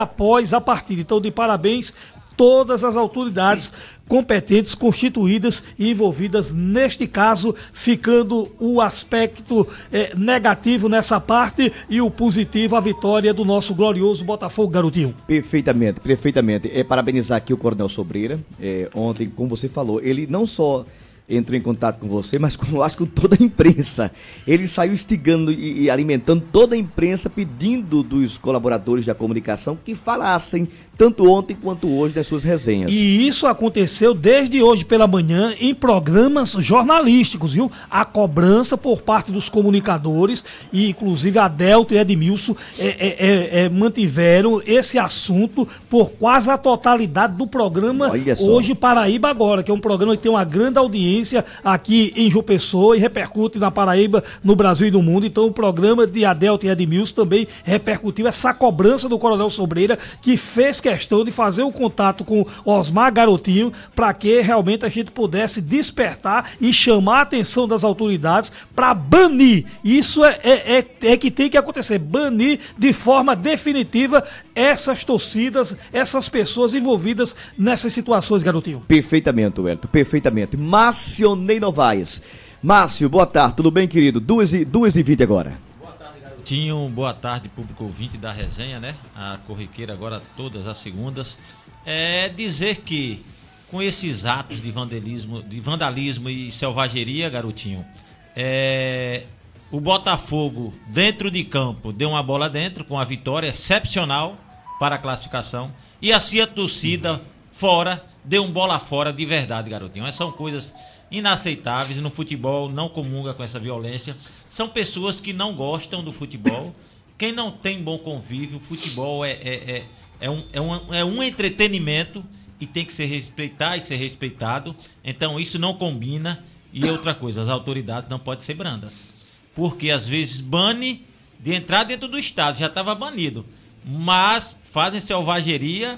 após a partida. Então, de parabéns todas as autoridades competentes, constituídas e envolvidas neste caso, ficando o aspecto negativo nessa parte e o positivo, a vitória do nosso glorioso Botafogo, garotinho. Perfeitamente, perfeitamente. Parabenizar aqui o Coronel Sobreira. Ontem, como você falou, ele não só entrou em contato com você, mas eu acho que com toda a imprensa. Ele saiu instigando e alimentando toda a imprensa, pedindo dos colaboradores da comunicação que falassem tanto ontem quanto hoje das suas resenhas. E isso aconteceu desde hoje pela manhã em programas jornalísticos, viu? A cobrança por parte dos comunicadores e inclusive a Delta e a Edmilson mantiveram esse assunto por quase a totalidade do programa Hoje Paraíba Agora, que é um programa que tem uma grande audiência aqui em João Pessoa e repercute na Paraíba, no Brasil e no mundo. Então o programa de Adelto e Edmilson também repercutiu essa cobrança do Coronel Sobreira, que fez questão de fazer o contato com Osmar Garotinho para que realmente a gente pudesse despertar e chamar a atenção das autoridades para banir. Isso é que tem que acontecer, banir de forma definitiva essas torcidas, essas pessoas envolvidas nessas situações, Garotinho. Perfeitamente, Wellington, perfeitamente. Márcio Ney Novaes. Márcio, boa tarde, tudo bem, querido? 2h20 agora. Boa tarde, público ouvinte da resenha, né? A corriqueira agora todas as segundas. Dizer que com esses atos de vandalismo e selvageria, garotinho, o Botafogo dentro de campo deu uma bola dentro com a vitória excepcional para a classificação, e assim a torcida fora deu um bola fora de verdade, garotinho. Essas são coisas inaceitáveis. No futebol não comunga com essa violência. São pessoas que não gostam do futebol. Quem não tem bom convívio, o futebol é um entretenimento e tem que ser respeitado. Então isso não combina. E outra coisa, as autoridades não podem ser brandas, porque às vezes bane de entrar dentro do estádio, já estava banido, mas fazem selvageria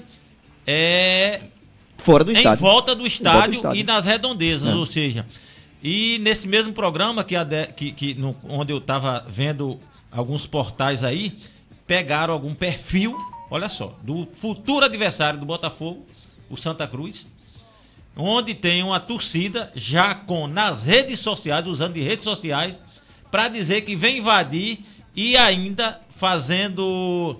fora do estádio, em volta do estádio e nas redondezas, ou seja, e nesse mesmo programa onde eu estava vendo alguns portais aí, pegaram algum perfil, olha só, do futuro adversário do Botafogo, o Santa Cruz, onde tem uma torcida já nas redes sociais, usando de redes sociais, para dizer que vem invadir e ainda fazendo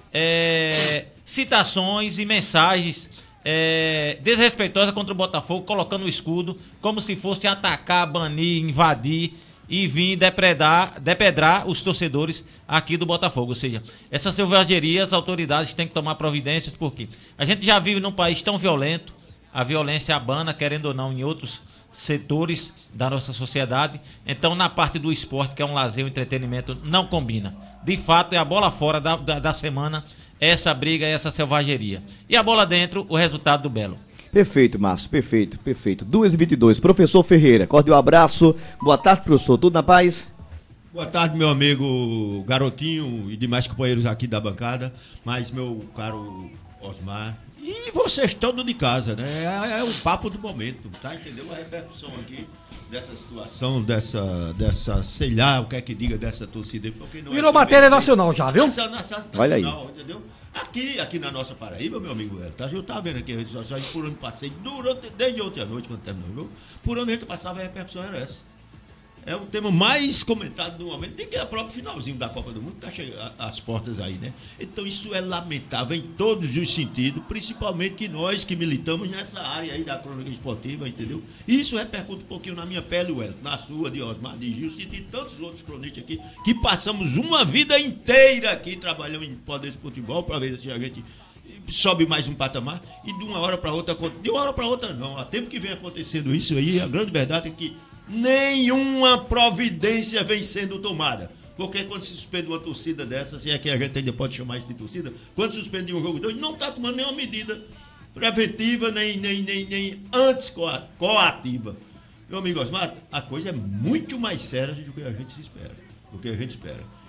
citações e mensagens desrespeitosa contra o Botafogo, colocando o escudo como se fosse atacar, banir, invadir e vir depredar os torcedores aqui do Botafogo. Ou seja, essa selvageria as autoridades têm que tomar providências, porque a gente já vive num país tão violento, a violência abana, querendo ou não, em outros setores da nossa sociedade. Então, na parte do esporte, que é um lazer, um entretenimento, não combina. De fato, é a bola fora da semana, essa briga, essa selvageria. E a bola dentro, o resultado do Belo. Perfeito, Márcio, perfeito. 2h22. Professor Ferreira, cordial abraço. Boa tarde, professor. Tudo na paz? Boa tarde, meu amigo Garotinho e demais companheiros aqui da bancada. Mas, meu caro Osmar, e vocês todos de casa, né? É o papo do momento, tá? Entendeu? A repercussão aqui dessa situação, dessa, sei lá, o que é que diga dessa torcida. Virou matéria nacional já, viu? Nacional, olha aí. Entendeu? Aqui na nossa Paraíba, meu amigo, tá? Eu tava vendo aqui a rede social, por onde passei, desde ontem à noite, quando terminou o jogo, por onde a gente passava, a repercussão era essa. É o tema mais comentado no momento. Tem que é o próprio finalzinho da Copa do Mundo, que tá chegando às portas aí, né? Então isso é lamentável em todos os sentidos, principalmente que nós que militamos nessa área aí da crônica esportiva, entendeu? Isso repercute um pouquinho na minha pele, Wellington, na sua, de Osmar, de Gilson e de tantos outros cronistas aqui, que passamos uma vida inteira aqui trabalhando em poder de futebol, para ver se a gente sobe mais um patamar, e de uma hora para outra não. Há tempo que vem acontecendo isso aí, a grande verdade é que nenhuma providência vem sendo tomada. Porque quando se suspende uma torcida dessa, se é que a gente ainda pode chamar isso de torcida, quando se suspende um jogo de hoje, não está tomando nenhuma medida preventiva, nem antes coativa. Meu amigo Osmar, a coisa é muito mais séria do que a gente espera.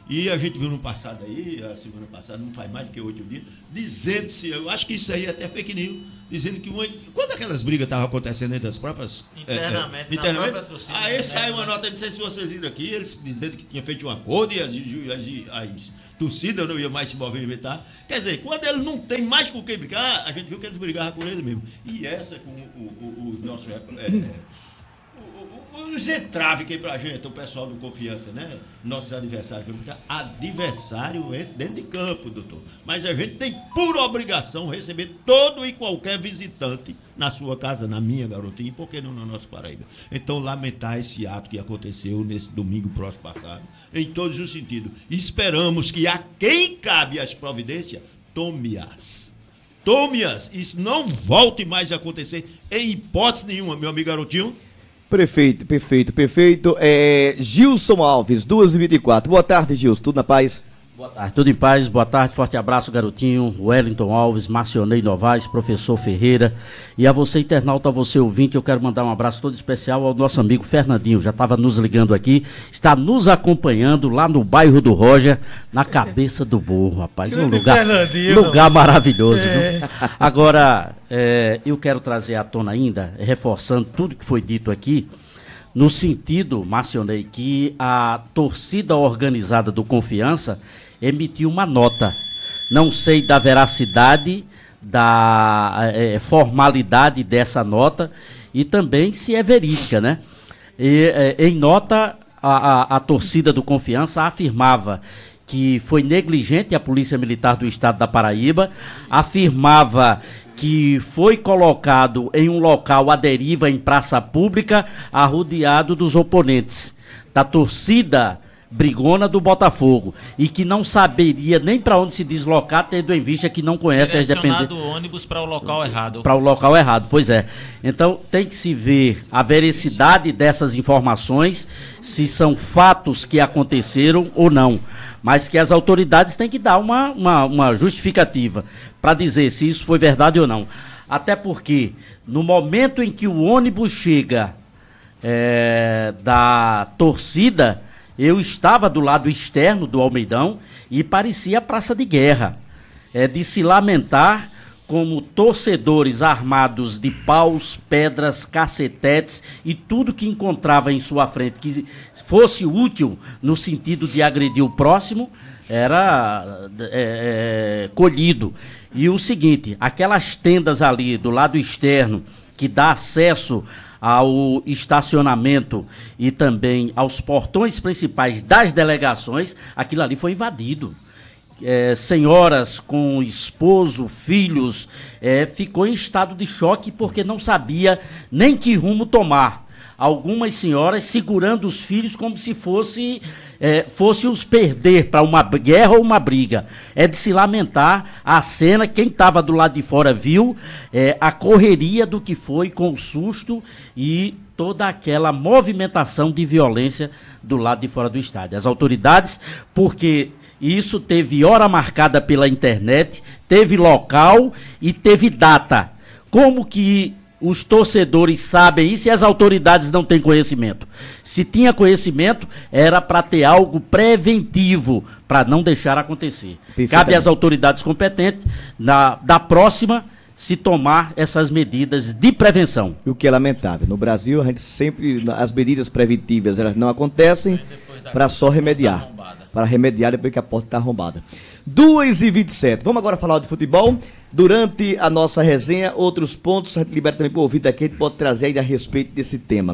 E a gente viu no passado aí, a semana passada, não faz mais do que 8 dias, dizendo-se, eu acho que isso aí é até fake news, dizendo que quando aquelas brigas estavam acontecendo entre as próprias... Internamente, aí saiu uma nota, não sei se vocês viram aqui, eles dizendo que tinha feito um acordo e as torcidas não iam mais se movimentar. Quer dizer, quando ele não tem mais com quem brigar, a gente viu que eles brigavam com ele mesmo. E essa com o nosso... os entraves que pra gente, o pessoal do Confiança, né? Nossos adversários, adversário dentro de campo, doutor. Mas a gente tem por obrigação receber todo e qualquer visitante na sua casa, na minha, garotinha, e por que não no nosso Paraíba? Então, lamentar esse ato que aconteceu nesse domingo próximo passado, em todos os sentidos. Esperamos que a quem cabe as providências, tome-as. Tome-as. Isso não volte mais a acontecer em hipótese nenhuma, meu amigo garotinho. Perfeito. Gilson Alves, 2h24. Boa tarde, Gilson. Tudo na paz? Boa tarde, tudo em paz. Boa tarde, forte abraço, garotinho. Wellington Alves, Marcionei Novaes, professor Ferreira. E a você, internauta, a você, ouvinte, eu quero mandar um abraço todo especial ao nosso amigo Fernandinho. Já estava nos ligando aqui, está nos acompanhando lá no bairro do Roja, na cabeça do burro, rapaz. Um lugar maravilhoso, viu? Agora, eu quero trazer à tona ainda, reforçando tudo que foi dito aqui, no sentido, Marcionei, que a torcida organizada do Confiança emitiu uma nota. Não sei da veracidade, da formalidade dessa nota e também se é verídica, né? Em nota, a torcida do Confiança afirmava que foi negligente a Polícia Militar do Estado da Paraíba, afirmava que foi colocado em um local à deriva em praça pública, arrodeado dos oponentes da torcida brigona do Botafogo, e que não saberia nem para onde se deslocar, tendo em vista que não conhece as dependências. Direcionado o ônibus para o local errado. Para o local errado, pois é. Então tem que se ver a veracidade dessas informações, se são fatos que aconteceram ou não. Mas que as autoridades têm que dar uma justificativa para dizer se isso foi verdade ou não. Até porque, no momento em que o ônibus chega da torcida, eu estava do lado externo do Almeidão e parecia praça de guerra. É de se lamentar como torcedores armados de paus, pedras, cacetetes e tudo que encontrava em sua frente que fosse útil no sentido de agredir o próximo, era colhido. E o seguinte, aquelas tendas ali do lado externo que dá acesso ao estacionamento e também aos portões principais das delegações, aquilo ali foi invadido. Senhoras com esposo, filhos, ficou em estado de choque porque não sabia nem que rumo tomar. Algumas senhoras segurando os filhos como se fosse os perder para uma guerra ou uma briga. É de se lamentar a cena, quem estava do lado de fora viu a correria do que foi com o susto e toda aquela movimentação de violência do lado de fora do estádio. As autoridades, porque isso teve hora marcada pela internet, teve local e teve data. Como que os torcedores sabem isso e as autoridades não têm conhecimento? Se tinha conhecimento, era para ter algo preventivo, para não deixar acontecer. Cabe às autoridades competentes, da próxima, se tomar essas medidas de prevenção. O que é lamentável. No Brasil, a gente sempre, as medidas preventivas, elas não acontecem para só remediar. Para remediar depois que a porta está arrombada. 2h27. Vamos agora falar de futebol. Durante a nossa resenha, outros pontos, a gente libera também para o ouvido aqui, a gente pode trazer ainda a respeito desse tema.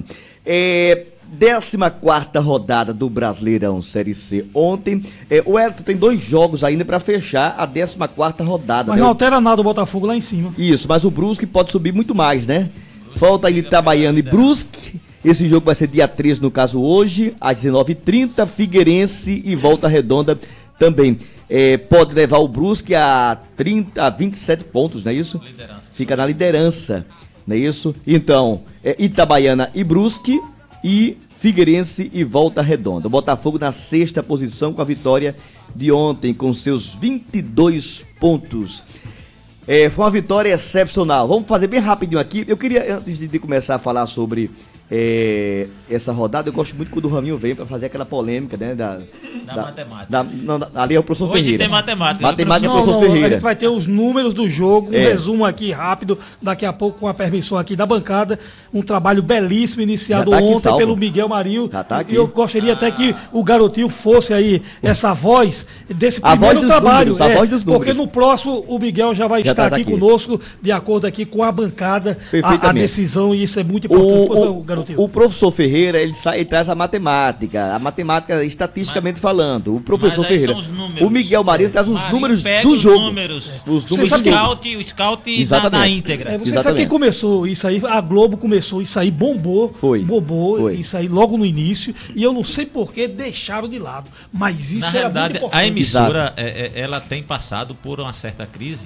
14ª rodada do Brasileirão Série C ontem. O Wellington tem 2 jogos ainda para fechar a 14ª rodada. Mas não altera nada o Botafogo lá em cima. Isso, mas o Brusque pode subir muito mais, né? Falta ainda Itabaiana e Brusque. Esse jogo vai ser dia 13, no caso hoje, às 19h30, Figueirense e Volta Redonda também. Pode levar o Brusque a 27 pontos, não é isso? Liderança. Fica na liderança, não é isso? Então, Itabaiana e Brusque e Figueirense e Volta Redonda. O Botafogo na 6ª posição com a vitória de ontem, com seus 22 pontos. Foi uma vitória excepcional. Vamos fazer bem rapidinho aqui. Eu queria, antes de começar a falar sobre essa rodada, eu gosto muito quando o Raminho vem para fazer aquela polêmica, né? Da matemática. Ali é o professor Hoje Ferreira. tem matemática. Matemática é o professor Ferreira. A gente vai ter os números do jogo, um resumo aqui rápido, daqui a pouco com a permissão aqui da bancada, um trabalho belíssimo iniciado ontem pelo Miguel Marinho. Já tá aqui. E eu gostaria até que o garotinho fosse aí essa voz desse primeiro trabalho. A voz dos números. Porque no próximo o Miguel já vai estar aqui conosco, de acordo aqui com a bancada, a decisão, e isso é muito importante, garotinho. O professor Ferreira, ele traz a matemática estatisticamente falando. O professor Ferreira. O Miguel Marinho traz os números do jogo. Os números do jogo. O scout na íntegra. Você sabe quem começou isso aí? A Globo começou isso aí, bombou. Foi. Isso aí logo no início. E eu não sei por que deixaram de lado. Mas isso na era verdade, muito importante. A emissora, ela tem passado por uma certa crise.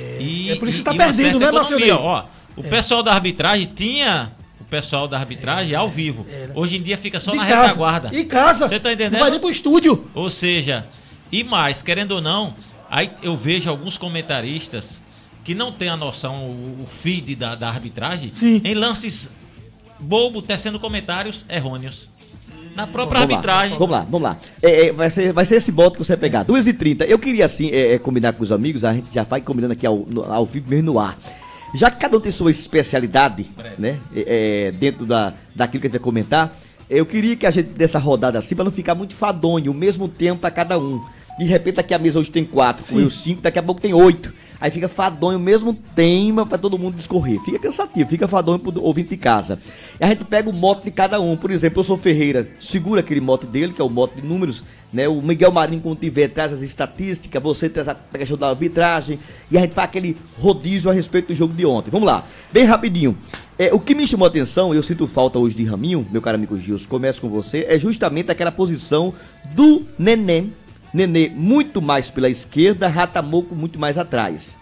É por isso que está perdendo, né, Marcelo? O pessoal da arbitragem tinha... O pessoal da arbitragem ao vivo. Hoje em dia fica só na casa, retaguarda. Em casa. Você tá entendendo? Não vai nem pro estúdio. Ou seja, e mais, querendo ou não, aí eu vejo alguns comentaristas que não têm a noção, o feed da arbitragem, em lances bobos, tecendo comentários errôneos. Na própria arbitragem. Vamos lá. Vai ser esse bote que você vai pegar. 2h30. Eu queria, assim, combinar com os amigos, a gente já vai combinando aqui ao vivo mesmo no ar. Já que cada um tem sua especialidade, né? Dentro daquilo que a gente vai comentar, eu queria que a gente dessa rodada assim, para não ficar muito fadonho, o mesmo tempo para cada um. De repente aqui a mesa hoje tem 4, com eu 5, daqui a pouco tem 8. Aí fica fadonho o mesmo tema para todo mundo discorrer. Fica cansativo, fica fadonho pro ouvinte de casa. E a gente pega o mote de cada um. Por exemplo, eu sou Ferreira, segura aquele mote dele, que é o mote de números, né? O Miguel Marinho, quando tiver, traz as estatísticas, você traz a questão da arbitragem, e a gente faz aquele rodízio a respeito do jogo de ontem. Vamos lá, bem rapidinho. O que me chamou a atenção, eu sinto falta hoje de Raminho, meu caro amigo Gilson, começo com você, é justamente aquela posição do Nenê. Nenê muito mais pela esquerda, Ratamoco muito mais atrás.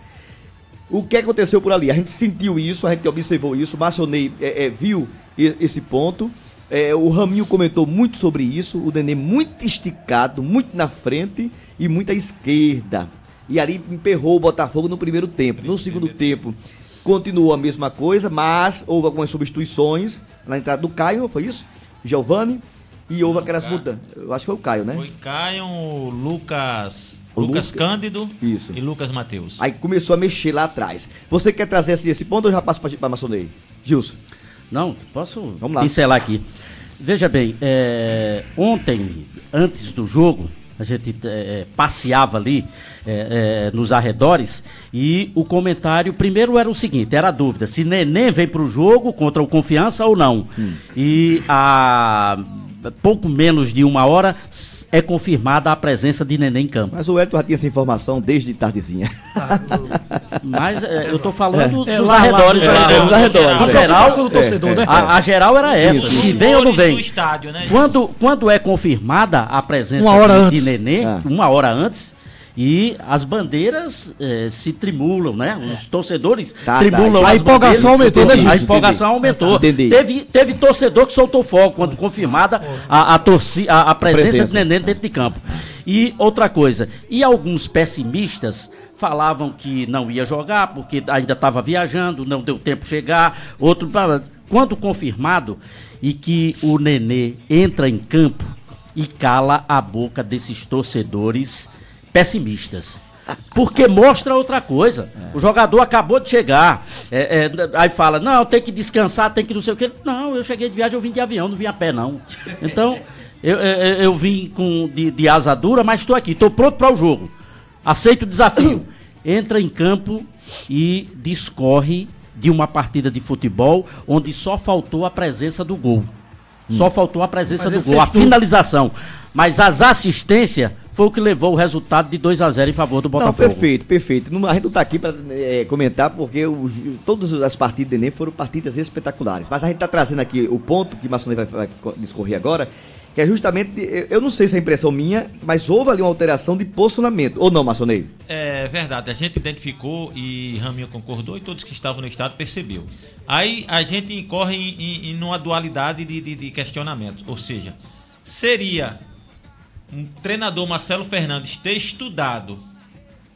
O que aconteceu por ali? A gente sentiu isso, a gente observou isso, Marcionei viu esse ponto, o Raminho comentou muito sobre isso, o Nenê muito esticado, muito na frente e muito à esquerda. E ali emperrou o Botafogo no primeiro tempo. No segundo tempo continuou a mesma coisa, mas houve algumas substituições na entrada do Caio, foi isso? Giovani. E houve aquelas mudanças. Eu acho que foi o Caio, né? Foi Caio, Lucas Cândido isso. E Lucas Matheus. Aí começou a mexer lá atrás. Você quer trazer esse ponto ou já passo para Marcionei? Gilson? Não, posso pincelar aqui. Veja bem, ontem, antes do jogo, a gente passeava ali nos arredores e o comentário primeiro era o seguinte, era a dúvida, se Nenê vem para o jogo contra o Confiança ou não. E pouco menos de 1 hora é confirmada a presença de Nenê em campo. Mas o Elton já tinha essa informação desde tardezinha. Mas eu tô falando dos arredores. Dos arredores. A geral, né? a geral era essa. Se vem ou não vem. Estádio, né? Quando é confirmada a presença de Nenê, 1 hora antes, e as bandeiras se trimulam, né? Os torcedores trimulam. A empolgação aumentou, né, gente? A empolgação aumentou. Teve torcedor que soltou fogo quando confirmada a presença de Nenê dentro de campo. E outra coisa, e alguns pessimistas falavam que não ia jogar porque ainda estava viajando, não deu tempo de chegar. Quando confirmado, e que o Nenê entra em campo e cala a boca desses torcedores pessimistas, porque mostra outra coisa. O jogador acabou de chegar, aí fala, não, tem que descansar, tem que não sei o que. Não, eu cheguei de viagem, eu vim de avião, não vim a pé não. Então eu vim de asa dura, mas estou aqui, estou pronto para o jogo, aceito o desafio. Entra em campo e discorre de uma partida de futebol onde só faltou a presença do gol. Só faltou a presença do gol, a finalização. Mas as assistências foi o que levou o resultado de 2-0 em favor do Botafogo. Não, perfeito. A gente não está aqui para comentar porque todas as partidas do Enem foram partidas espetaculares. Mas a gente está trazendo aqui o ponto que o Marcionei vai discorrer agora, que é justamente, eu não sei se é impressão minha, mas houve ali uma alteração de posicionamento. Ou não, Marcionei? É verdade, a gente identificou e Raminho concordou e todos que estavam no estado percebeu. Aí a gente incorre em uma dualidade de questionamentos. Ou seja, seria um treinador Marcelo Fernandes ter estudado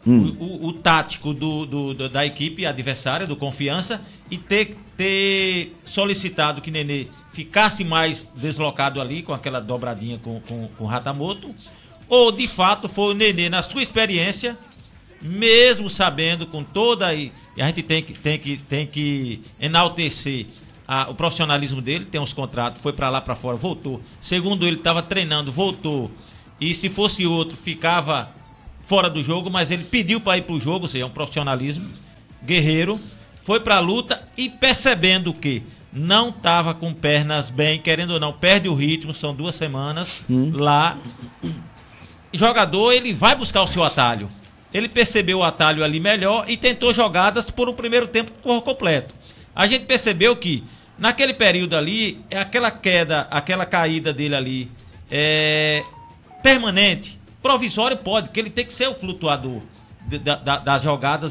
o tático da equipe adversária, do Confiança, e ter solicitado que Nenê ficasse mais deslocado ali, com aquela dobradinha com o Ratamoto, ou de fato foi o Nenê, na sua experiência, mesmo sabendo com toda... E a gente tem que enaltecer o profissionalismo dele, tem uns contratos, foi pra lá, pra fora, voltou. Segundo ele, estava treinando, voltou. E se fosse outro, ficava fora do jogo, mas ele pediu para ir pro jogo, ou seja, é um profissionalismo guerreiro, foi pra luta e percebendo que não estava com pernas bem, querendo ou não, perde o ritmo, são 2 semanas lá. Jogador, ele vai buscar o seu atalho. Ele percebeu o atalho ali melhor e tentou jogadas por um primeiro tempo por completo. A gente percebeu que naquele período ali, aquela caída dele ali é permanente. Provisório pode, porque ele tem que ser o flutuador das jogadas,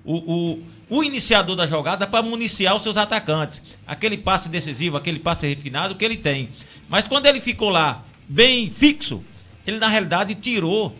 o iniciador da jogada para municiar os seus atacantes. Aquele passe decisivo, aquele passe refinado que ele tem. Mas quando ele ficou lá bem fixo, ele na realidade tirou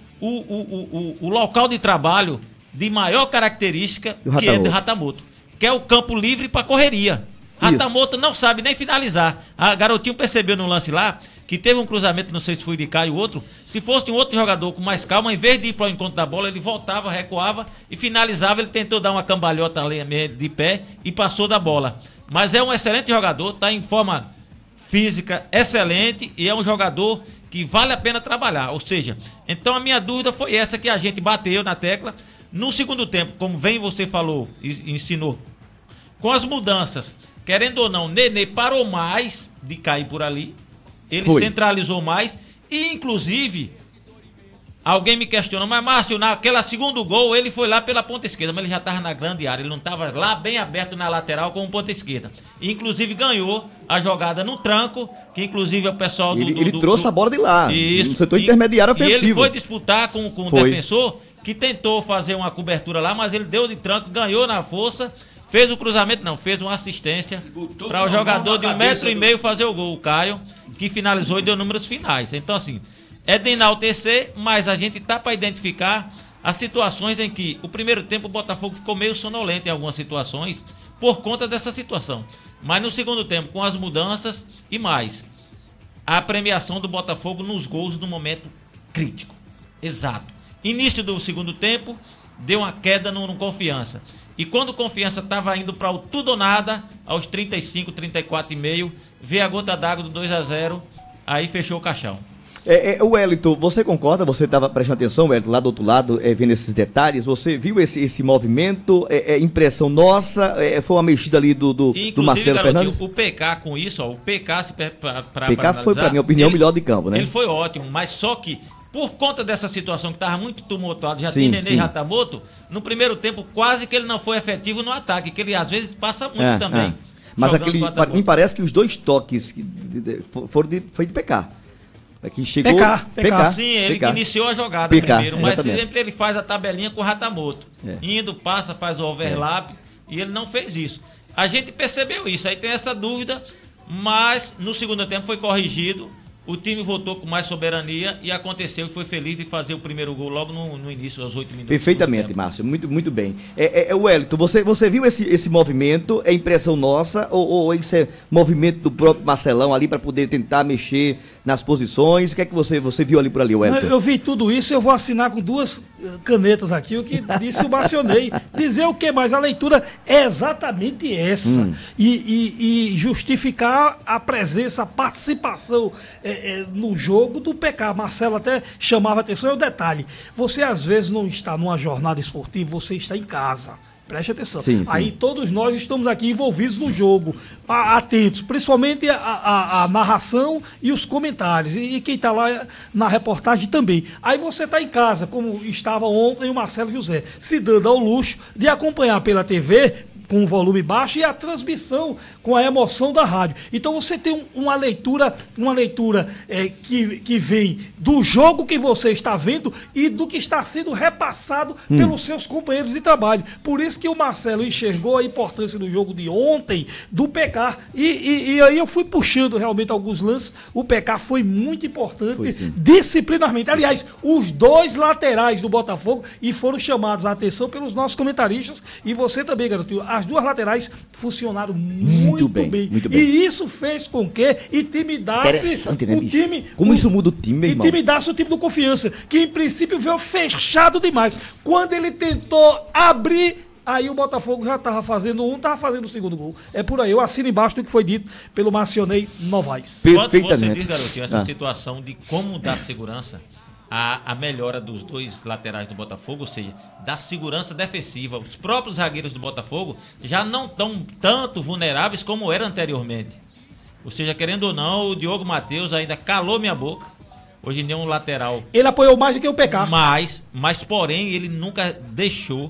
o local de trabalho de maior característica que é do Ratamoto, que é o campo livre para correria. Ratamoto não sabe nem finalizar. A Garotinho percebeu no lance lá que teve um cruzamento, não sei se foi de Caio ou outro. Se fosse um outro jogador com mais calma, em vez de ir para o encontro da bola, ele voltava, recuava e finalizava. Ele tentou dar uma cambalhota ali de pé e passou da bola. Mas é um excelente jogador, está em forma física excelente e é um jogador que vale a pena trabalhar. Ou seja, então a minha dúvida foi essa que a gente bateu na tecla. No segundo tempo, como bem você falou e ensinou, com as mudanças, querendo ou não, Nenê parou mais de cair por ali. Ele centralizou mais e, inclusive, alguém me questionou, mas Márcio, naquela segundo gol, ele foi lá pela ponta esquerda, mas ele já estava na grande área, ele não estava lá bem aberto na lateral como ponta esquerda. E, inclusive, ganhou a jogada no tranco, que inclusive é o pessoal Ele trouxe a bola de lá, no setor intermediário ofensivo. E ele foi disputar com o defensor, que tentou fazer uma cobertura lá, mas ele deu de tranco, ganhou na força. Fez o cruzamento, não, fez uma assistência para o jogador de 1,5 m fazer o gol, o Caio, que finalizou e deu números finais. Então, assim, é de enaltecer, mas a gente tá para identificar as situações em que o primeiro tempo o Botafogo ficou meio sonolento em algumas situações por conta dessa situação. Mas no segundo tempo, com as mudanças e mais, a premiação do Botafogo nos gols no momento crítico. Exato. Início do segundo tempo, deu uma queda no Confiança. E quando o Confiança estava indo para o tudo ou nada, aos 35, 34,5, veio a gota d'água do 2-0, aí fechou o caixão. O Wellington, você concorda? Você estava prestando atenção, Wellington, lá do outro lado, vendo esses detalhes. Você viu esse movimento? Impressão nossa? Foi uma mexida ali do Marcelo Fernandes? O PK com isso, o PK foi, para minha opinião, o melhor de campo, né? Ele foi ótimo, mas só que por conta dessa situação que estava muito tumultuada, já tem Nenê e Ratamoto, no primeiro tempo quase que ele não foi efetivo no ataque, que ele às vezes passa muito também. Mas me parece que os 2 toques foi de PK. Que chegou... PK. Sim, ele iniciou a jogada primeiro, mas sempre ele faz a tabelinha com o Ratamoto. Indo, passa, faz o overlap, e ele não fez isso. A gente percebeu isso, aí tem essa dúvida, mas no segundo tempo foi corrigido. O time voltou com mais soberania e aconteceu e foi feliz de fazer o primeiro gol logo no início, aos 8 minutos. Perfeitamente, Márcio. Muito, muito bem. Wellington, você viu esse movimento? É impressão nossa ou esse é movimento do próprio Marcelão ali para poder tentar mexer nas posições? O que é que você viu ali por ali, Wellington? Eu vi tudo isso e eu vou assinar com 2 canetas aqui, o que disse o Marcionei. Dizer o que mais? A leitura é exatamente essa. E justificar a presença, a participação no jogo do PK. Marcelo até chamava atenção, é o detalhe. Você às vezes não está numa jornada esportiva, você está em casa. Preste atenção. Sim. Aí todos nós estamos aqui envolvidos no jogo, atentos, principalmente a narração e os comentários. E quem está lá na reportagem também. Aí você está em casa, como estava ontem o Marcelo José, se dando ao luxo de acompanhar pela TV com um volume baixo e a transmissão com a emoção da rádio. Então você tem uma leitura que vem do jogo que você está vendo e do que está sendo repassado pelos seus companheiros de trabalho. Por isso que o Marcelo enxergou a importância do jogo de ontem, do PK, e aí eu fui puxando realmente alguns lances. O PK foi muito importante disciplinarmente. Aliás, os dois laterais do Botafogo e foram chamados a atenção pelos nossos comentaristas e você também, garoto. As duas laterais funcionaram muito bem. E isso fez com que intimidasse o time. Como isso muda o time, meu irmão? Intimidasse o time do Confiança, que em princípio veio fechado demais. Quando ele tentou abrir, aí o Botafogo já estava fazendo o segundo gol. É por aí, eu assino embaixo do que foi dito pelo Marcionei Novaes. Perfeitamente. Você diz, garotinho, essa situação de como dar segurança a melhora dos dois laterais do Botafogo, ou seja, da segurança defensiva. Os próprios zagueiros do Botafogo já não estão tanto vulneráveis como eram anteriormente. Ou seja, querendo ou não, o Diogo Matheus ainda calou minha boca. Hoje em dia é um lateral. Ele apoiou mais do que o PK. Mas porém, ele nunca deixou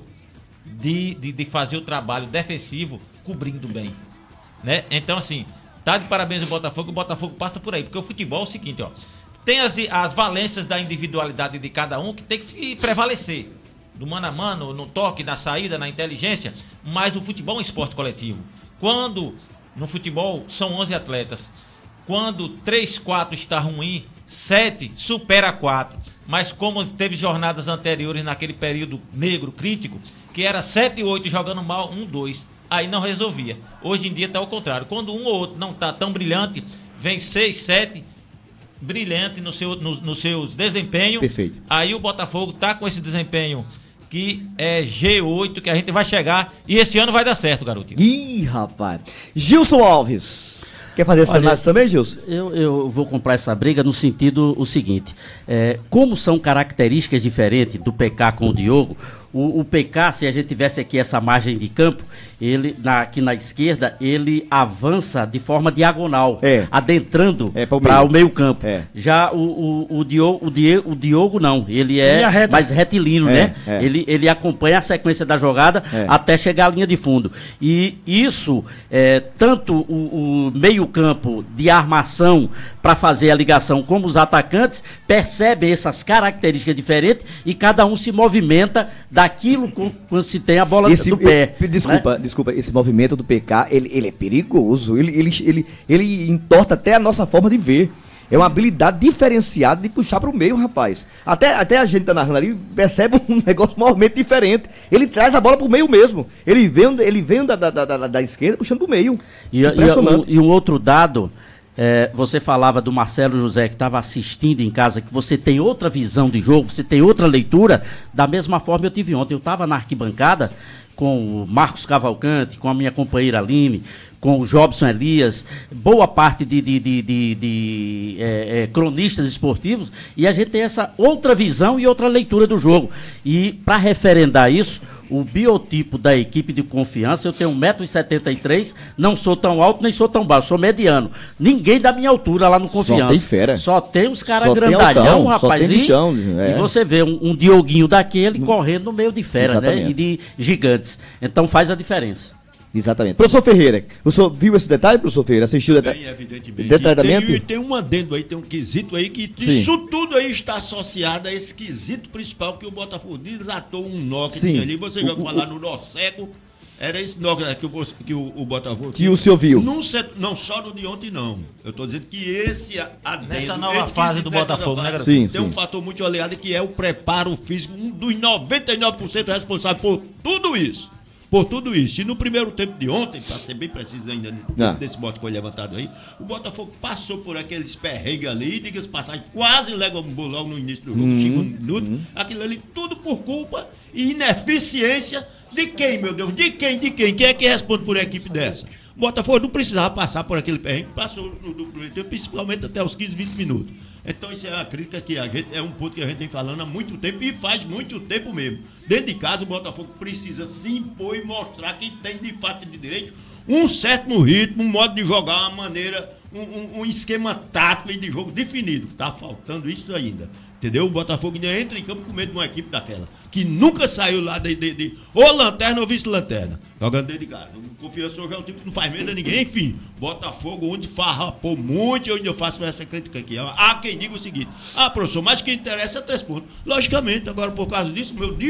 de fazer o trabalho defensivo cobrindo bem. Né? Então, assim, tá de parabéns o Botafogo passa por aí. Porque o futebol é o seguinte, ó. Tem as valências da individualidade de cada um que tem que se prevalecer. Do mano a mano, no toque, na saída, na inteligência. Mas o futebol é um esporte coletivo. Quando no futebol são 11 atletas. Quando 3, 4 está ruim, 7 supera 4. Mas como teve jornadas anteriores naquele período negro, crítico, que era 7 e 8 jogando mal, 1, 2. Aí não resolvia. Hoje em dia está ao contrário. Quando um ou outro não está tão brilhante, vem 6, 7... brilhante nos seus desempenhos. Perfeito. Aí o Botafogo tá com esse desempenho que é G8, que a gente vai chegar e esse ano vai dar certo, garotinho. Ih, rapaz. Gilson Alves. Quer fazer essa análise também, Gilson? Eu vou comprar essa briga no sentido o seguinte, como são características diferentes do PK com o Diogo, o PK, se a gente tivesse aqui essa margem de campo, ele aqui na esquerda, ele avança de forma diagonal, adentrando para o meio campo. Já o Diogo não, ele é mais retilíneo, né? Ele acompanha a sequência da jogada até chegar à linha de fundo. E isso, tanto o meio campo de armação para fazer a ligação, como os atacantes, percebem essas características diferentes e cada um se movimenta daquilo quando se tem a bola do pé. Desculpa, esse movimento do PK, ele é perigoso, ele entorta até a nossa forma de ver. É uma habilidade diferenciada de puxar para o meio, rapaz. Até a gente tá narrando ali, percebe um movimento diferente. Ele traz a bola para o meio mesmo. Ele vem da esquerda puxando para o meio. E um outro dado, você falava do Marcelo José, que estava assistindo em casa, que você tem outra visão de jogo, você tem outra leitura. Da mesma forma eu tive ontem. Eu estava na arquibancada com o Marcos Cavalcante, com a minha companheira Aline, com o Jobson Elias, boa parte de cronistas esportivos, e a gente tem essa outra visão e outra leitura do jogo. E para referendar isso, o biotipo da equipe de Confiança, eu tenho 1,73 m, não sou tão alto nem sou tão baixo, sou mediano. Ninguém da minha altura lá no Confiança. Só tem fera. Só tem os caras grandalhão, rapaz. E você vê um Dioguinho daquele correndo no meio de fera, né? E de gigantes. Então faz a diferença. Exatamente. Professor Ferreira, o senhor viu esse detalhe, professor Ferreira? Assistiu detalhadamente? E tem um adendo aí, tem um quesito aí que isso tudo aí está associado a esse quesito principal que o Botafogo desatou um nó que tinha ali. Você já falar no nó cego, era esse nó que o Botafogo... Que o senhor viu? Não só no de ontem, não. Eu estou dizendo que esse adendo... Nessa nova fase do Botafogo, né, garoto? Tem um fator muito aliado que é o preparo físico, um dos 99% responsável por tudo isso. E no primeiro tempo de ontem, para ser bem preciso ainda desse bote que foi levantado aí, o Botafogo passou por aqueles perrengues ali, diga-se passagem, quase leva logo no início do jogo, no segundo minuto, aquilo ali tudo por culpa e ineficiência de quem, meu Deus? De quem? Quem é que responde por uma equipe dessa? O Botafogo não precisava passar por aquele perrengue, passou no primeiro tempo, principalmente até os 15, 20 minutos. Então isso é uma crítica que é um ponto que a gente tem falando há muito tempo e faz muito tempo mesmo. Dentro de casa o Botafogo precisa se impor e mostrar que tem de fato de direito um certo ritmo, um modo de jogar, uma maneira, um esquema tático e de jogo definido. Tá faltando isso ainda. Entendeu? O Botafogo ainda entra em campo com medo de uma equipe daquela. que nunca saiu lá ou lanterna ou vice-lanterna. Jogando dentro de casa. Confiança hoje é um time que não faz medo a ninguém. Enfim, Botafogo, onde farrapou muito, onde eu faço essa crítica aqui. Há quem diga o seguinte: professor, mas o que interessa é 3 pontos. Logicamente, agora por causa disso,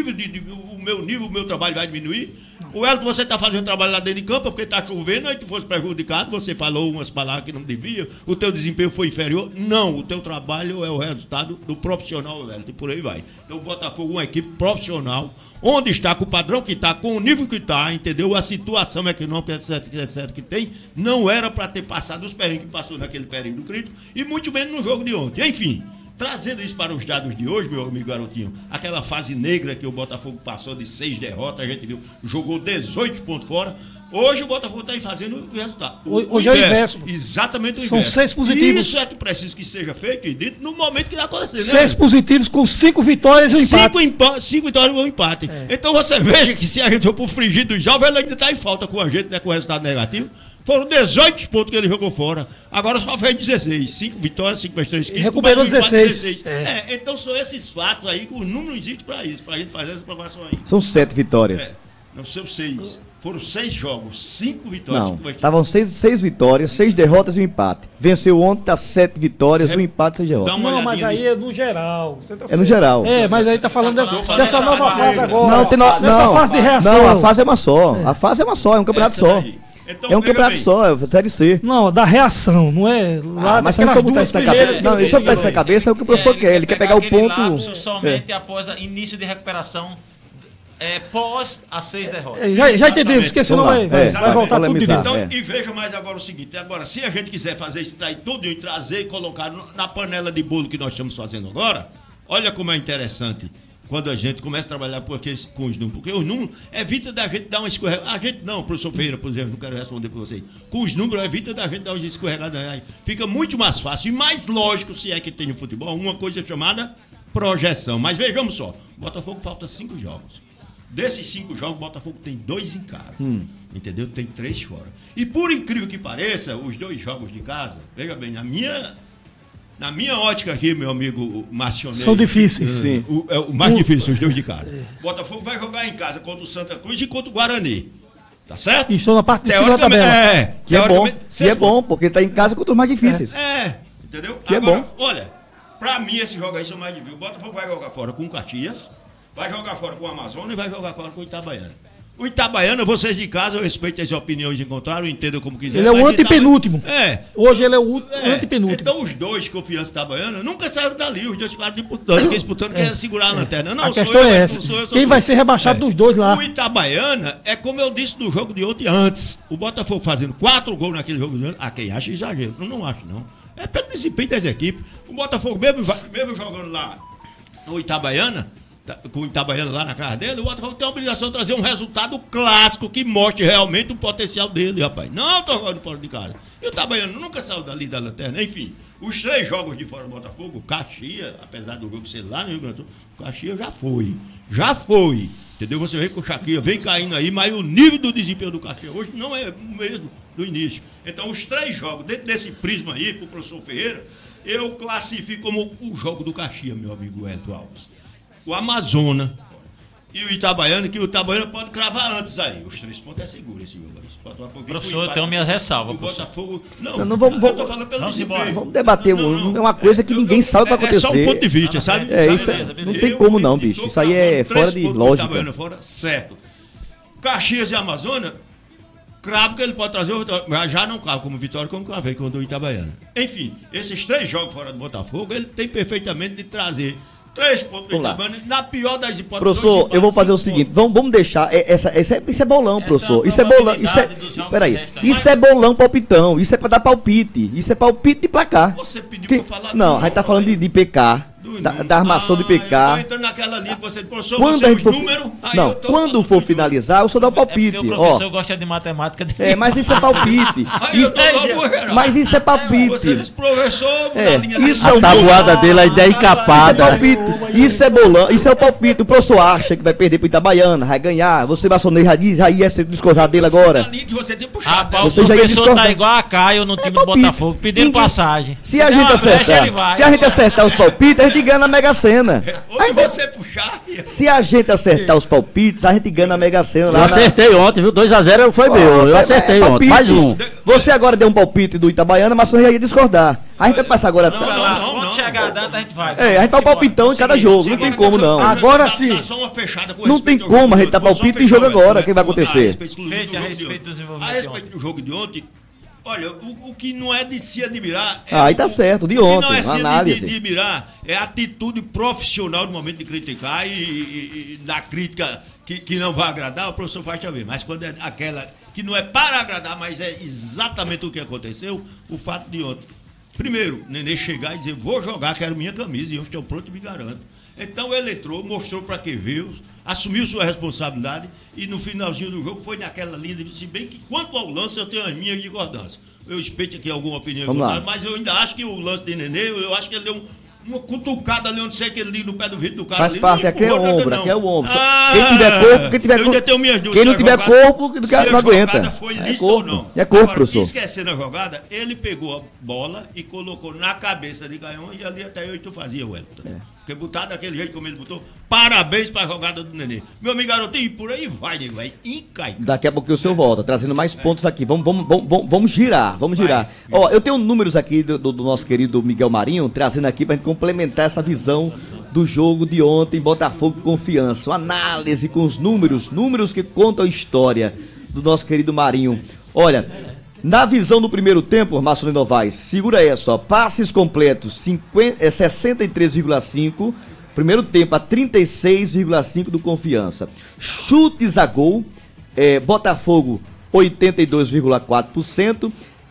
o meu trabalho vai diminuir. O Elton, você está fazendo trabalho lá dentro de campo porque está chovendo, aí tu fosse prejudicado, você falou umas palavras que não devia, o teu desempenho foi inferior. Não, o teu trabalho é o resultado do profissional, Elton, e por aí vai. Então o Botafogo é uma equipe profissional, onde está, com o padrão que está, com o nível que está, entendeu? A situação econômica, etc. que tem, não era para ter passado os perrengues que passou naquele período crítico, e muito menos no jogo de ontem. Enfim, trazendo isso para os dados de hoje, meu amigo Garotinho, aquela fase negra que o Botafogo passou de 6 derrotas, a gente viu, jogou 18 pontos fora. Hoje o Botafogo está aí fazendo o resultado. Hoje é o inverso. Exatamente o inverso. São 6 positivos. Isso é que precisa que seja feito e dito no momento que está acontecendo. 6 positivos com 5 vitórias e um empate. 5 vitórias e um empate. Então você veja que se a gente for pro frigir dos jovens, ele ainda está em falta com a gente, né, com o resultado negativo. Foram 18 pontos que ele jogou fora. Agora só fez 16. 5 vitórias, 5 vezes 3, 15. Recuperou 16. Então são esses fatos aí que o número existe para isso, para a gente fazer essa provação aí. São 7 vitórias. Não são 6. Foram 6 jogos, 5 vitórias. Não, estavam 6 vitórias, 6 derrotas e um empate. Venceu ontem, tá 7 vitórias, um empate e 6 derrotas. Não, mas aí é no geral. É no geral. Mas aí tá falando dessa nova fase agora. Não, fase de reação. Não, a fase é uma só. A fase é uma só, é um campeonato só. Então, é um campeonato só, é Série C. Não, da reação, não é lá mas sabe como tá isso na cabeça? Não, isso tá isso na cabeça é o que o professor quer. Ele quer pegar o ponto. Somente após o início de recuperação. Pós as 6 derrotas. Já entendemos, porque senão vai voltar tudo de então, e veja mais agora o seguinte: agora, se a gente quiser fazer isso, trair tudo e trazer e colocar na panela de bolo que nós estamos fazendo agora, olha como é interessante quando a gente começa a trabalhar com os números. Porque os números evita da gente dar uma escorregada. A gente não, professor Ferreira, por exemplo, não quero responder para vocês. Com os números evita da gente dar uma escorregada. Fica muito mais fácil e mais lógico, se é que tem no futebol, uma coisa chamada projeção. Mas vejamos só: o Botafogo falta 5 jogos. Desses 5 jogos, o Botafogo tem 2 em casa. Entendeu? Tem 3 fora. E por incrível que pareça, os 2 jogos de casa, veja bem, na minha ótica aqui, meu amigo Marcionei, são difíceis. Sim. O mais difícil, os 2 de casa. O Botafogo vai jogar em casa contra o Santa Cruz e contra o Guarani. Tá certo? Isso na parte de cima da tabela. Que é bom, porque tá em casa contra os mais difíceis. Entendeu? Que agora, é bom. Olha, pra mim esses jogos aí são mais difíceis. O Botafogo vai jogar fora com o Caxias, vai jogar fora com o Amazonas e vai jogar fora com o Itabaiana. O Itabaiana, vocês de casa, eu respeito as opiniões encontraram, entendam como quiser. Ele é o antepenúltimo. Hoje ele é o antepenúltimo. Então os 2, Confiança e Itabaiana, nunca saíram dali. Os 2 ficaram disputando, querem segurar a lanterna. Não, a questão é essa. Quem vai ser rebaixado dos 2 lá? O Itabaiana é como eu disse do jogo de ontem antes. O Botafogo fazendo 4 gols naquele jogo de ontem. Quem acha exagero. Eu não acho, não. É pelo desempenho das equipes. O Botafogo, mesmo jogando lá no Itabaiana, com o Itabaiana lá na casa dele, o Botafogo tem a obrigação de trazer um resultado clássico que mostre realmente o potencial dele, rapaz. Não tô jogando fora de casa. E o Itabaiana nunca saiu dali da lanterna. Enfim, os 3 jogos de fora do Botafogo, Caxias, apesar do jogo ser lá no Rio Grande do Sul, Caxias já foi. Entendeu? Você vê que o Caxias vem caindo aí, mas o nível do desempenho do Caxias hoje não é o mesmo do início. Então, os 3 jogos, dentro desse prisma aí, pro professor Ferreira, eu classifico como o jogo do Caxias, meu amigo Hélio Alves. O Amazonas e o Itabaiana, que o Itabaiana pode cravar antes aí. Os 3 pontos é seguro esse jogo aí. Professor, eu tenho minha ressalva. O Botafogo. Não, vamos, eu tô falando pelo desempenho. Vamos debater. É uma coisa que ninguém sabe o que vai acontecer. É só um ponto de vista, sabe? Isso não tem como não, bicho. Isso aí é fora de lógica. Itabaiana fora, certo. Caxias e Amazonas, cravo que ele pode trazer o Vitória. Mas já não cravo como Vitória, como cravei quando o Itabaiana. Enfim, esses 3 jogos fora do Botafogo, ele tem perfeitamente de trazer 3 pontos do Itabaiana, na pior das hipóteses. Professor, eu vou fazer o seguinte, vamos deixar, isso é bolão, professor, isso é bolão, isso é bolão palpitão, isso é pra dar palpite, isso é palpite de placar. Você pediu pra falar. Não, a gente tá falando de PK. Da armação de PK. Eu tô entrando naquela linha que você professor, quando a gente for, quando for finalizar, eu só dou o palpite. O professor gosta de matemática. Mas isso é palpite. Mas isso é palpite. Você disse, professor, isso é a tabuada dele, a ideia encapada. Isso é palpite. Isso é bolão, isso é o palpite. O professor acha que vai perder pro Itabaiana, vai ganhar. Você Maçonei já ia ser discordado dele agora. Você já ia discordar. Tá igual a Caio no time do Botafogo, pedindo passagem. Se a gente acertar os palpites, a gente gente ganha na Mega Sena. Onde você puxar. Se a gente acertar os palpites, a gente ganha na Mega Sena. Eu acertei ontem, viu? 2-0 foi meu. Eu acertei ontem. Mais um. Você agora deu um palpite do Itabaiana, mas você ia discordar. A gente vai passar agora. Quando chegar a data, a gente vai. A gente vai o palpitão em cada jogo. Não tem como, não. Agora sim. Não tem como a gente dar palpite em jogo agora. O que vai acontecer? A respeito do desenvolvimento. A respeito do jogo de ontem. Olha, o que não é de se admirar... Aí tá certo, de ontem, o que não é análise. de admirar é a atitude profissional no momento de criticar e da crítica que não vai agradar, o professor faz também. Mas quando é aquela que não é para agradar, mas é exatamente o que aconteceu, o fato de ontem. Primeiro, Nenê chegar e dizer, vou jogar, quero minha camisa e eu estou pronto e me garanto. Então ele entrou, mostrou para que veio, assumiu sua responsabilidade e no finalzinho do jogo foi naquela linha, se bem que quanto ao lance eu tenho as minhas discordâncias. Eu respeito aqui alguma opinião, mas eu ainda acho que o lance de Nenê, eu acho que ele deu uma cutucada ali onde sei que ele liga no pé do vidro do cara. Faz ali, parte, aqui é ombro, aqui é o ombro. Quem tiver corpo, quem não tiver corpo, não aguenta. Foi lícito ou não. É corpo, professor. Esquecendo a jogada, ele pegou a bola e colocou na cabeça de Gaion e ali até eu e tu fazia, Wellington. Porque botar daquele jeito como ele botou, parabéns para a jogada do Nenê. Meu amigo garotinho, e por aí vai, nego, vai encaicar. Daqui a pouco o senhor volta, trazendo mais pontos aqui. Vamos girar, vamos girar. Ó, eu tenho números aqui do nosso querido Miguel Marinho, trazendo aqui pra gente complementar essa visão do jogo de ontem, Botafogo Confiança. Uma análise com os números que contam a história do nosso querido Marinho. Olha, na visão do primeiro tempo, Márcio Novaes, segura essa, ó, passes completos 63,5, primeiro tempo a 36,5 do Confiança. Chutes a gol, Botafogo 82,4%,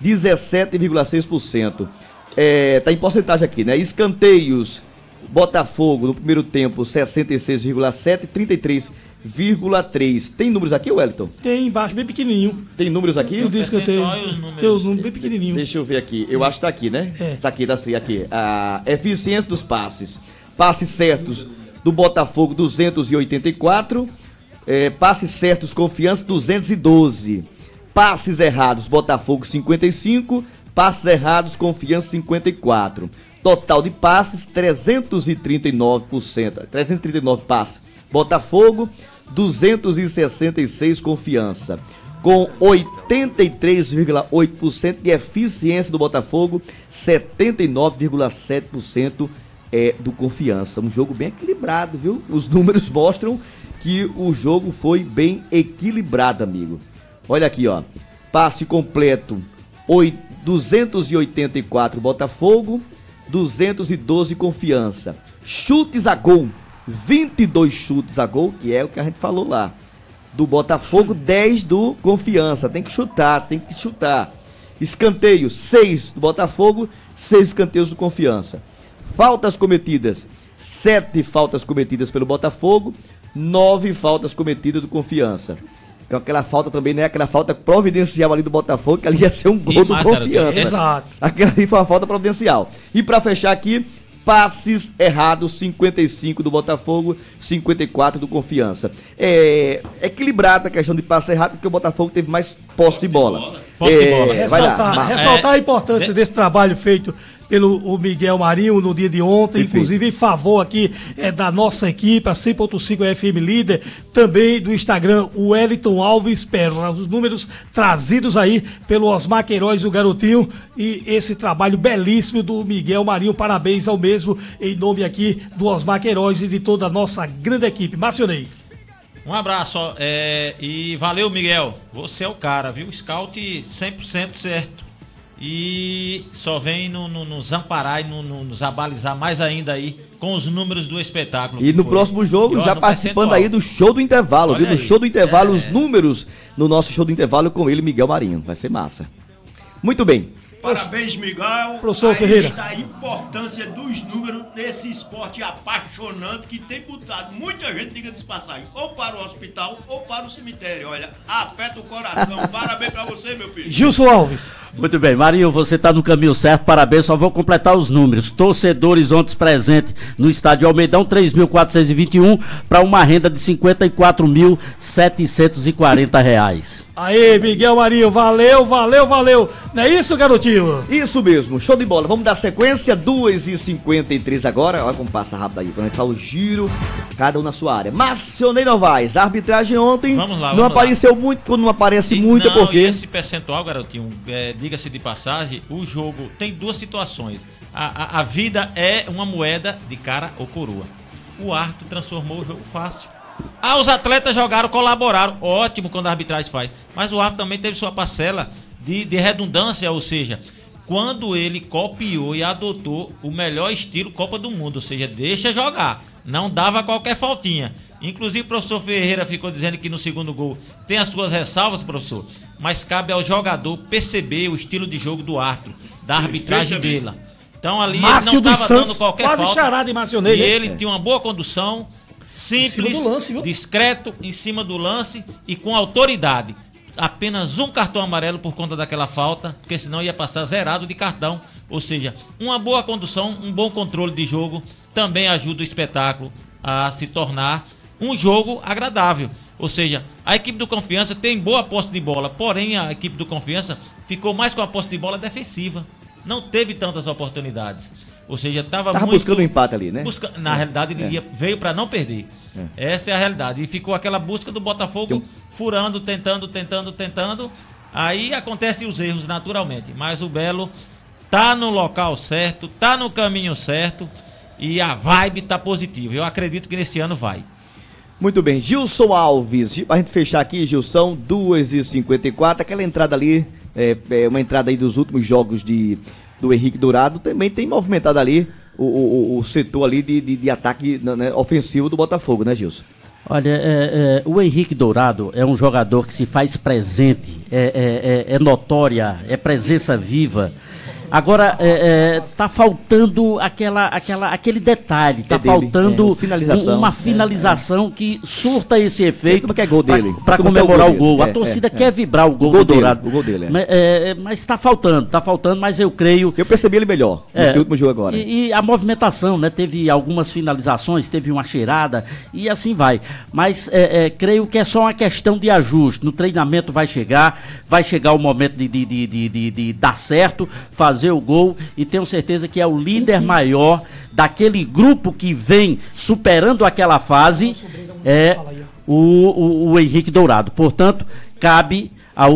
17,6%. Tá em porcentagem aqui, né? Escanteios, Botafogo no primeiro tempo 66,7, 33,3. Tem números aqui, Wellington? Tem embaixo, bem pequenininho. Tem números aqui? Eu disse que eu tenho. Tem os números bem pequenininho. Deixa eu ver aqui. Eu acho que tá aqui, né? Tá aqui, tá assim, aqui. A eficiência dos passes. Passes certos do Botafogo, 284. Passes certos, Confiança, 212. Passes errados, Botafogo, 55. Passes errados, Confiança, 54. Total de passes, 339%. 339 passes. Botafogo, 266 Confiança. Com 83,8% de eficiência do Botafogo, 79,7% do Confiança. Um jogo bem equilibrado, viu? Os números mostram que o jogo foi bem equilibrado, amigo. Olha aqui, ó. Passe completo, 284 Botafogo, 212 Confiança. Chutes a gol, 22 chutes a gol, que é o que a gente falou lá. Do Botafogo, 10 do Confiança. Tem que chutar. Escanteio, 6 do Botafogo, 6 escanteios do Confiança. Faltas cometidas, 7 faltas cometidas pelo Botafogo, 9 faltas cometidas do Confiança. Então, aquela falta também não é aquela falta providencial ali do Botafogo, que ali ia ser um gol do Confiança. Exato. Aquela ali foi uma falta providencial. E pra fechar aqui, passes errados, 55 do Botafogo, 54 do Confiança. Equilibrada a questão de passe errado, porque o Botafogo teve mais posse de bola. Ressaltar a importância desse trabalho feito pelo Miguel Marinho no dia de ontem, perfeito. Inclusive em favor aqui da nossa equipe, a 100.5 FM Líder, também do Instagram, o Wellington Alves Pérola, os números trazidos aí pelo Osmar Queiroz, o garotinho, e esse trabalho belíssimo do Miguel Marinho, parabéns ao mesmo, em nome aqui do Osmar Queiroz e de toda a nossa grande equipe. Marcionei. Um abraço, e valeu, Miguel, você é o cara, viu? Scout 100% certo. E só vem nos amparar e nos abalizar mais ainda aí com os números do espetáculo. E no próximo jogo, já participando aí do show do intervalo, olha, viu? No show do intervalo, os números no nosso show do intervalo com ele, Miguel Marinho. Vai ser massa. Muito bem. Parabéns, Miguel. Professor Ferreira. Está a importância dos números nesse esporte apaixonante que tem botado muita gente, diga de passagem, ou para o hospital ou para o cemitério. Olha, afeta o coração. Parabéns para você, meu filho. Gilson Alves. Muito bem, Marinho, você está no caminho certo, parabéns, só vou completar os números. Torcedores ontem presentes no estádio Almeidão, 3.421, para uma renda de R$ 54.740. Aí, Miguel Marinho, valeu. Não é isso, garotinho? Isso mesmo, show de bola. Vamos dar sequência, 2h53 agora. Olha como passa rápido aí, quando a gente fala o giro, cada um na sua área. Marcionei Novaes, a arbitragem ontem não apareceu muito, quando não aparece muito, porque... esse percentual, garotinho, diga-se de passagem, o jogo tem duas situações. A vida é uma moeda de cara ou coroa. O árbitro transformou o jogo fácil. Os atletas jogaram, colaboraram, ótimo quando a arbitragem faz, mas o árbitro também teve sua parcela de redundância, ou seja, quando ele copiou e adotou o melhor estilo Copa do Mundo, ou seja, deixa jogar, não dava qualquer faltinha. Inclusive o professor Ferreira ficou dizendo que no segundo gol tem as suas ressalvas, professor, mas cabe ao jogador perceber o estilo de jogo do árbitro, da arbitragem dele. Então ali Márcio ele não estava dando qualquer quase falta, charada em Marcionei, e ele tinha uma boa condução, simples, lance, discreto, em cima do lance e com autoridade. Apenas um cartão amarelo por conta daquela falta, porque senão ia passar zerado de cartão. Ou seja, uma boa condução, um bom controle de jogo também ajuda o espetáculo a se tornar um jogo agradável. Ou seja, a equipe do Confiança tem boa posse de bola, porém a equipe do Confiança ficou mais com a posse de bola defensiva. Não teve tantas oportunidades. Ou seja, estava muito... buscando um empate ali, né? Na realidade, ele veio para não perder. Essa é a realidade. E ficou aquela busca do Botafogo furando, tentando. Aí acontecem os erros naturalmente. Mas o Belo tá no local certo, tá no caminho certo e a vibe tá positiva. Eu acredito que nesse ano vai. Muito bem, Gilson Alves, pra gente fechar aqui, Gilson, 2h54, aquela entrada ali, uma entrada aí dos últimos jogos do Henrique Dourado, também tem movimentado ali o setor ali de ataque, né, ofensivo do Botafogo, né, Gilson? Olha, o Henrique Dourado é um jogador que se faz presente, é notória, é presença viva. Agora, tá faltando aquele detalhe, tá faltando uma finalização que surta esse efeito que é gol dele, para comemorar o gol. A torcida quer vibrar o gol do Dourado. O gol dele, mas tá faltando, mas eu creio... Eu percebi ele melhor nesse último jogo agora. E a movimentação, né? Teve algumas finalizações, teve uma cheirada e assim vai. Mas creio que é só uma questão de ajuste. No treinamento vai chegar o momento de dar certo, fazer o gol, e tenho certeza que é o líder maior daquele grupo que vem superando aquela fase, o Henrique Dourado. Portanto, cabe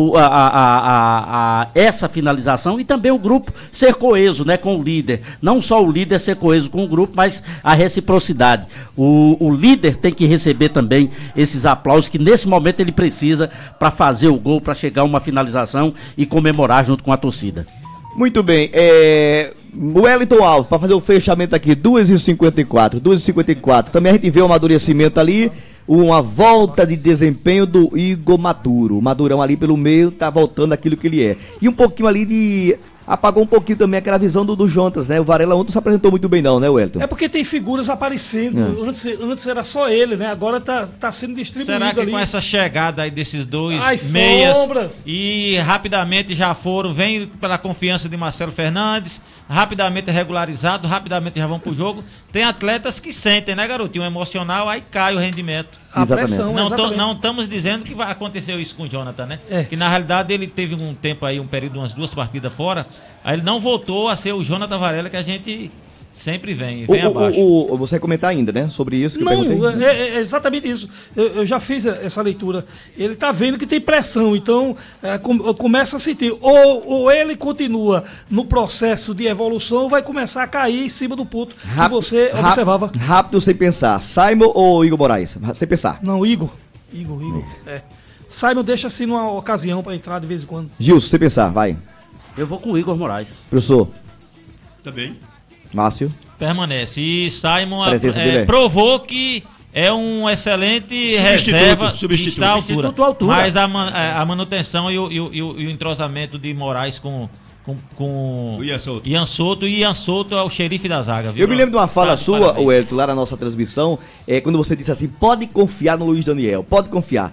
a essa finalização e também o grupo ser coeso, né, com o líder. Não só o líder ser coeso com o grupo, mas a reciprocidade. O líder tem que receber também esses aplausos que nesse momento ele precisa para fazer o gol, para chegar a uma finalização e comemorar junto com a torcida. Muito bem, o Wellington Alves, para fazer o fechamento aqui, 2h54, também a gente vê o amadurecimento ali, uma volta de desempenho do Igor Maduro, o Madurão ali pelo meio tá voltando aquilo que ele é, e um pouquinho ali apagou um pouquinho também aquela visão do Jonas, né? O Varela ontem não se apresentou muito bem não, né, Wellington? É porque tem figuras aparecendo, antes era só ele, né? Agora tá sendo distribuído. Será que ali, com essa chegada aí desses dois as meias sombras, e rapidamente já vem pela confiança de Marcelo Fernandes, rapidamente regularizado, rapidamente já vão pro jogo. Tem atletas que sentem, né, garotinho? emocional, aí cai o rendimento. A pressão, não estamos dizendo que vai acontecer isso com o Jonathan, né? Que na realidade ele teve um tempo aí, um período, umas 2 partidas fora, aí ele não voltou a ser o Jonathan Varela que a gente sempre vem abaixo. Você vai comentar ainda, né, sobre isso que eu perguntei? É exatamente isso. Eu já fiz essa leitura. Ele tá vendo que tem pressão, então começa a sentir. Ou ele continua no processo de evolução, ou vai começar a cair em cima do ponto que você observava. Rápido, sem pensar. Simon ou Igor Moraes? Sem pensar. Não, Igor. Simon deixa assim numa ocasião para entrar de vez em quando. Gilson, sem pensar, vai. Eu vou com o Igor Moraes. Professor. Também. Márcio. Permanece. E Simon provou que é um excelente reserva substituto à altura. Mas a manutenção e o entrosamento de Moraes com o Ian Souto. E Ian Souto é o xerife da zaga, viu? Eu me lembro de uma fala sua, Wellington, lá na nossa transmissão, quando você disse assim, pode confiar no Luiz Daniel, pode confiar.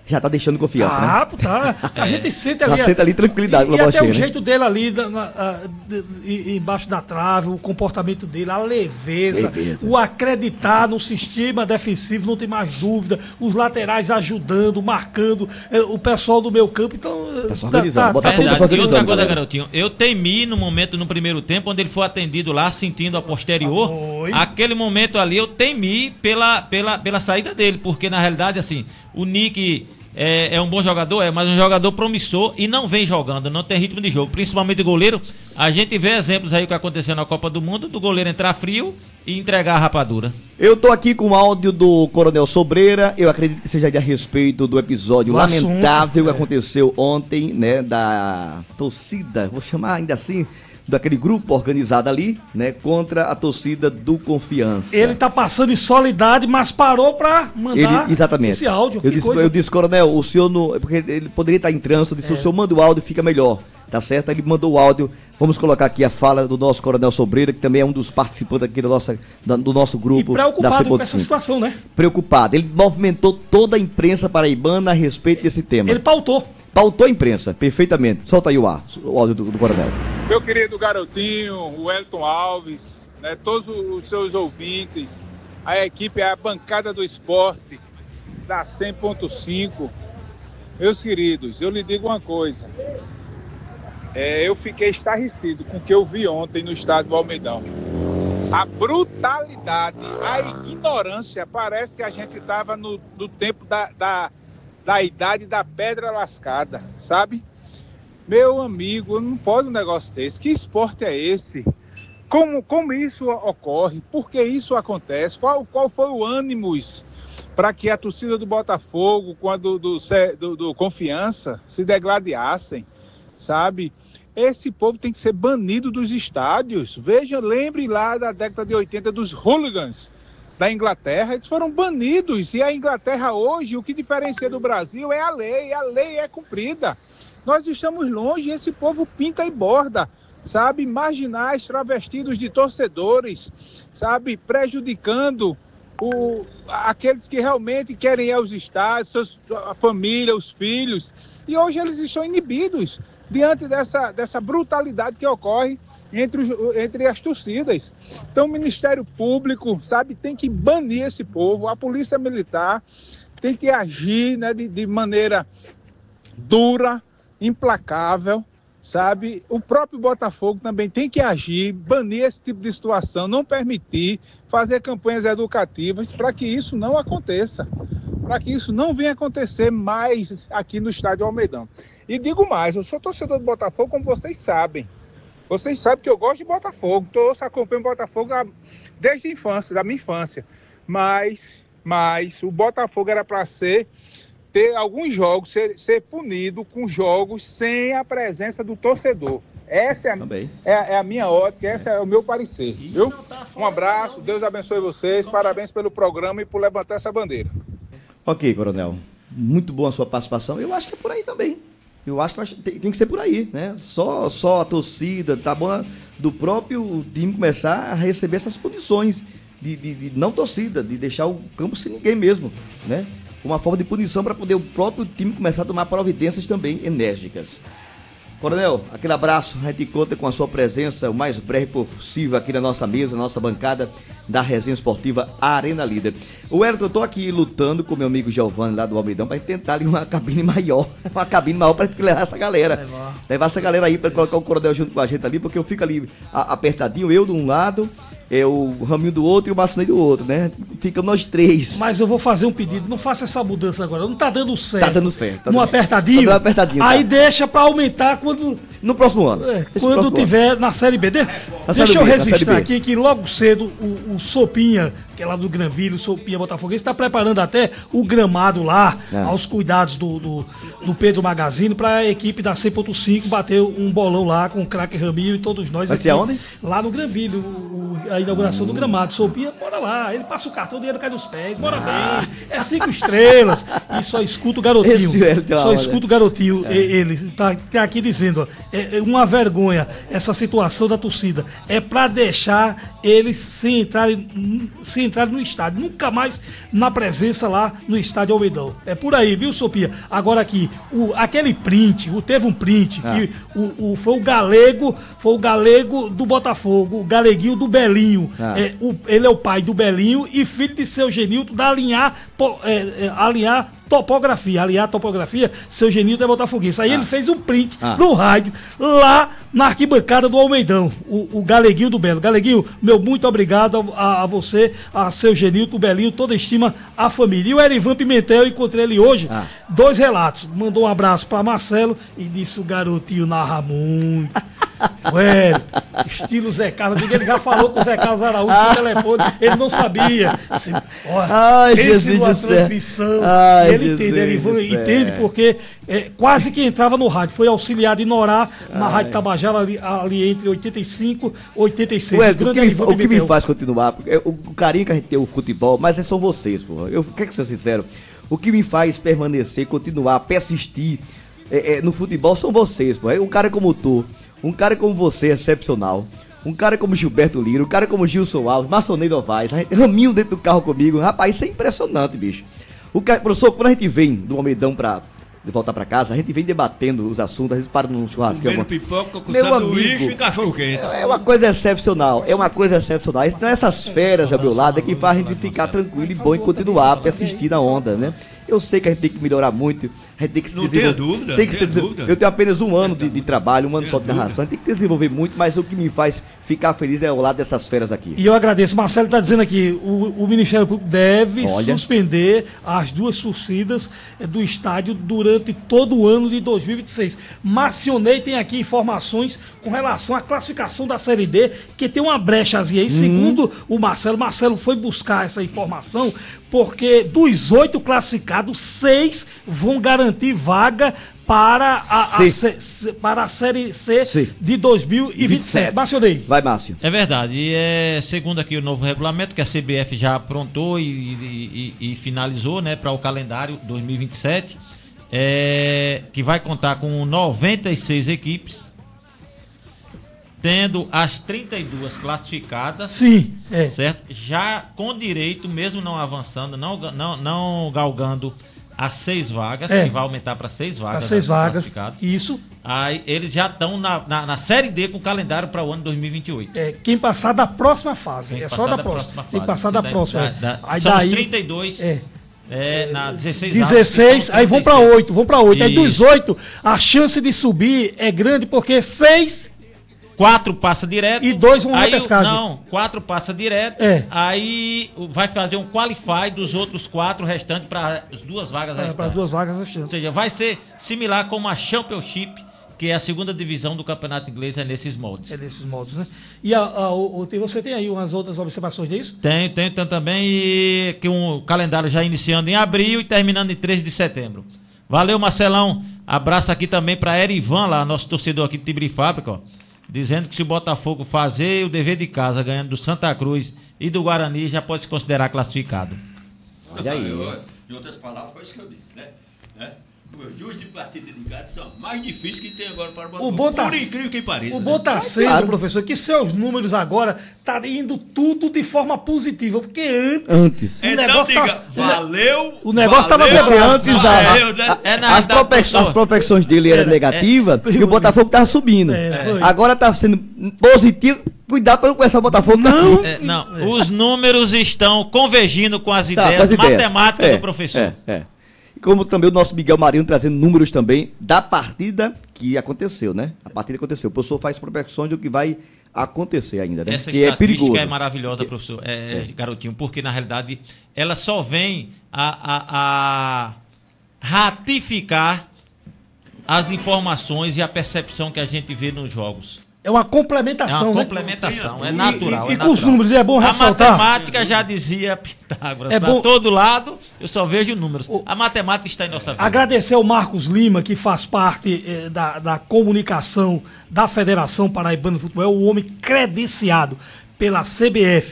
já tá deixando confiança, né? Tá. A gente sente ali. Já sente ali tranquilidade. E até o jeito dele ali, embaixo da trave, o comportamento dele, a leveza, o acreditar no sistema defensivo, não tem mais dúvida, os laterais ajudando, marcando, o pessoal do meio campo, então... Tá se organizando, E outra coisa, garotinho, eu temi no primeiro tempo, onde ele foi atendido lá, sentindo a posterior, aquele momento ali eu temi pela saída dele, porque na realidade, assim, o Nick é um bom jogador, mas um jogador promissor e não vem jogando, não tem ritmo de jogo, principalmente o goleiro. A gente vê exemplos aí que aconteceu na Copa do Mundo, do goleiro entrar frio e entregar a rapadura. Eu tô aqui com o áudio do Coronel Sobreira, eu acredito que seja de a respeito do episódio lamentável que aconteceu ontem, né, da torcida, vou chamar ainda assim, daquele grupo organizado ali, né, contra a torcida do Confiança. Ele tá passando insolidade, mas parou pra mandar esse áudio. Eu disse, Coronel, o senhor não... Porque ele poderia estar em trânsito, eu disse, o senhor manda o áudio, fica melhor, tá certo? Ele mandou o áudio, vamos colocar aqui a fala do nosso Coronel Sobreira, que também é um dos participantes aqui do nosso grupo. E preocupado com essa situação, né? Preocupado, ele movimentou toda a imprensa paraibana a respeito desse tema. Ele pautou a imprensa, perfeitamente. Solta aí o áudio do Coronel. Meu querido garotinho, o Wellington Alves, né, todos os seus ouvintes, a equipe, a bancada do esporte da 100.5. Meus queridos, eu lhe digo uma coisa. Eu fiquei estarrecido com o que eu vi ontem no estádio do Almeidão. A brutalidade, a ignorância, parece que a gente estava no tempo da idade da pedra lascada, sabe? Meu amigo, não pode um negócio desse. Que esporte é esse? Como isso ocorre? Por que isso acontece? Qual foi o ânimos para que a torcida do Botafogo, quando do Confiança, se degladiassem, sabe? Esse povo tem que ser banido dos estádios. Veja, lembre lá da década de 80 dos hooligans da Inglaterra, eles foram banidos. E a Inglaterra hoje, o que diferencia do Brasil é a lei é cumprida. Nós estamos longe, esse povo pinta e borda, sabe? Marginais travestidos de torcedores, sabe? Prejudicando aqueles que realmente querem ir aos estádios, a família, os filhos. E hoje eles estão inibidos diante dessa brutalidade que ocorre entre as torcidas. Então o Ministério Público, sabe, tem que banir esse povo, a Polícia Militar tem que agir, né, de maneira dura, implacável, sabe? O próprio Botafogo também tem que agir, banir esse tipo de situação, não permitir, fazer campanhas educativas para que isso não aconteça, para que isso não venha acontecer mais aqui no estádio Almeidão. E digo mais, eu sou torcedor do Botafogo, como vocês sabem. Vocês sabem que eu gosto de Botafogo, acompanho o Botafogo desde a infância, da minha infância. Mas o Botafogo era para ter alguns jogos, ser punido com jogos sem a presença do torcedor. Essa é a minha ótica, esse é o meu parecer, viu? Um abraço, Deus abençoe vocês, parabéns pelo programa e por levantar essa bandeira. Ok, Coronel, muito boa a sua participação, eu acho que é por aí também. Eu acho que tem que ser por aí, né? Só a torcida, tá bom, do próprio time começar a receber essas punições de não torcida, de deixar o campo sem ninguém mesmo, né? Uma forma de punição para poder o próprio time começar a tomar providências também enérgicas. Coronel, aquele abraço, a gente conta com a sua presença o mais breve possível aqui na nossa mesa, na nossa bancada da Resenha Esportiva Arena Líder. O Wellington, eu tô aqui lutando com meu amigo Giovanni lá do Almeidão para tentar ali uma cabine maior para levar essa galera. Levar essa galera aí para colocar o Coronel junto com a gente ali, porque eu fico ali apertadinho, eu de um lado, o Raminho do outro e o Marcinei do outro, né? Ficamos nós três. Mas eu vou fazer um pedido, não faça essa mudança agora, não tá dando certo. Tá dando certo. No apertadinho? Tá dando apertadinho. Aí deixa pra aumentar no próximo ano. Quando tiver na Série B. Deixa eu registrar aqui que logo cedo o Sopinha, que é lá do Granville, o Sopinha Botafoguense, está preparando até o gramado lá, aos cuidados do Pedro Magazine, para a equipe da 100.5 bater um bolão lá com o craque Ramiro e todos nós. Vai ser aonde? Lá no Granville, a inauguração do gramado. Sopinha, bora lá, ele passa o cartão, o dinheiro cai nos pés, bora bem, é 5 estrelas, e só escuta o garotinho. Só escuta o garotinho, ele tá aqui dizendo, ó, é uma vergonha essa situação da torcida, é para deixar eles sem entrado no estádio, nunca mais na presença lá no estádio Almeidão. É por aí, viu, Sopia? Agora aqui, aquele print, teve um print, que foi o galego do Botafogo, o galeguinho do Belinho. Ele é o pai do Belinho e filho de seu Genilton da alinhar topografia, seu Genilton é botafoguense. Aí ele fez um print no rádio, lá na arquibancada do Almeidão, o galeguinho do Belo. Galeguinho, meu muito obrigado a você, a seu Genilton, o Belinho, toda estima à família. E o Erivan Pimentel, eu encontrei ele hoje, 2 relatos. Mandou um abraço para Marcelo e disse: o garotinho narra muito. Ué, estilo Zé Carlos, ele já falou com o Zé Carlos Araújo no telefone, ele não sabia. Jesus do céu. Transmissão, ele entende, ele entende porque quase que entrava no rádio, foi auxiliado em Norá, na Rádio Tabajara, ali entre 85 e 86. Ué, o que me faz continuar, o carinho que a gente tem o futebol, mas são vocês, porra. Eu quero ser sincero, o que me faz permanecer, continuar, persistir no futebol são vocês, porra. Um cara como tu, um cara como você é excepcional. Um cara como Gilberto Lira, um cara como Gilson Alves, Marçonei Novaes, Raminho dentro do carro comigo. Rapaz, isso é impressionante, bicho. Professor, quando a gente vem do Almeidão pra voltar pra casa, a gente vem debatendo os assuntos, às vezes para num churrasco. Comendo pipoca com sanduíche e cachorro quente. É uma coisa excepcional, Então essas feras ao meu lado é que faz a gente ficar tranquilo e bom e continuar a assistir na onda, né? Eu sei que a gente tem que melhorar muito, a gente tem que se desenvolver. Não tenha dúvida, Eu tenho apenas um ano de trabalho, um ano só de narração, a gente tem que desenvolver muito, mas o que me faz ficar feliz é ao lado dessas feras aqui. E eu agradeço, Marcelo está dizendo aqui, o Ministério Público deve suspender as 2 torcidas do estádio durante todo o ano de 2026. Marcionei tem aqui informações com relação à classificação da Série D, que tem uma brechazinha aí, segundo o Marcelo foi buscar essa informação, porque dos 8 classificados, 6 vão garantir vaga para a Série C de 2027. Márcio Ney. Vai, Márcio. É verdade. E segundo aqui o novo regulamento, que a CBF já aprontou e finalizou, né, para o calendário 2027, que vai contar com 96 equipes, tendo as 32 classificadas. Sim, certo? Já com direito, mesmo não avançando, não galgando as 6 vagas, que vai aumentar para 6 vagas. Para 6 vagas, isso. Aí eles já estão na Série D com o calendário para o ano 2028. Quem passar da próxima fase, só da próxima. Quem passar da próxima. Aí são daí, os 32... na 16, aí vão para 8, Aí dos 8, a chance de subir é grande porque 6... 4 passa direto. E 2 vão na pescagem. Não, 4 passa direto. Aí vai fazer um qualify dos outros 4 restantes para as 2 vagas restantes. Para 2 vagas restantes. Ou seja, vai ser similar como a Championship, que é a 2ª divisão do campeonato inglês, nesses moldes. Nesses moldes, né? E você tem aí umas outras observações disso? Tem também, e que um calendário já iniciando em abril e terminando em 13 de setembro. Valeu, Marcelão. Abraço aqui também para Erivan, lá, nosso torcedor aqui de Tibiri Fábrica, ó. Dizendo que se o Botafogo fazer o dever de casa ganhando do Santa Cruz e do Guarani, já pode se considerar classificado. Olha aí. Em outras palavras, foi isso que eu disse, né? Os 2 de partida de casa são mais difíceis que tem agora para o Botafogo. Por incrível que pareça. O bom tá sendo, professor, que seus números agora tá indo tudo de forma positiva, porque antes então diga, valeu. O negócio estava antes as prospecções dele eram negativas e o Botafogo tava subindo. Agora tá sendo positivo. Cuidado para não começar o Botafogo. Não. Os números estão convergindo com as ideias matemáticas do professor. Como também o nosso Miguel Marinho trazendo números também da partida que aconteceu, né? A partida aconteceu. O professor faz prospecções do que vai acontecer ainda, né? Essa que é perigoso. É maravilhosa, professor, garotinho, porque na realidade ela só vem a ratificar as informações e a percepção que a gente vê nos jogos. É uma complementação, né? É natural. E com os números, é bom ressaltar. A matemática já dizia Pitágoras, para todo lado, eu só vejo números. A matemática está em nossa vida. Agradecer ao Marcos Lima, que faz parte da comunicação da Federação Paraibana de Futebol, é o homem credenciado pela CBF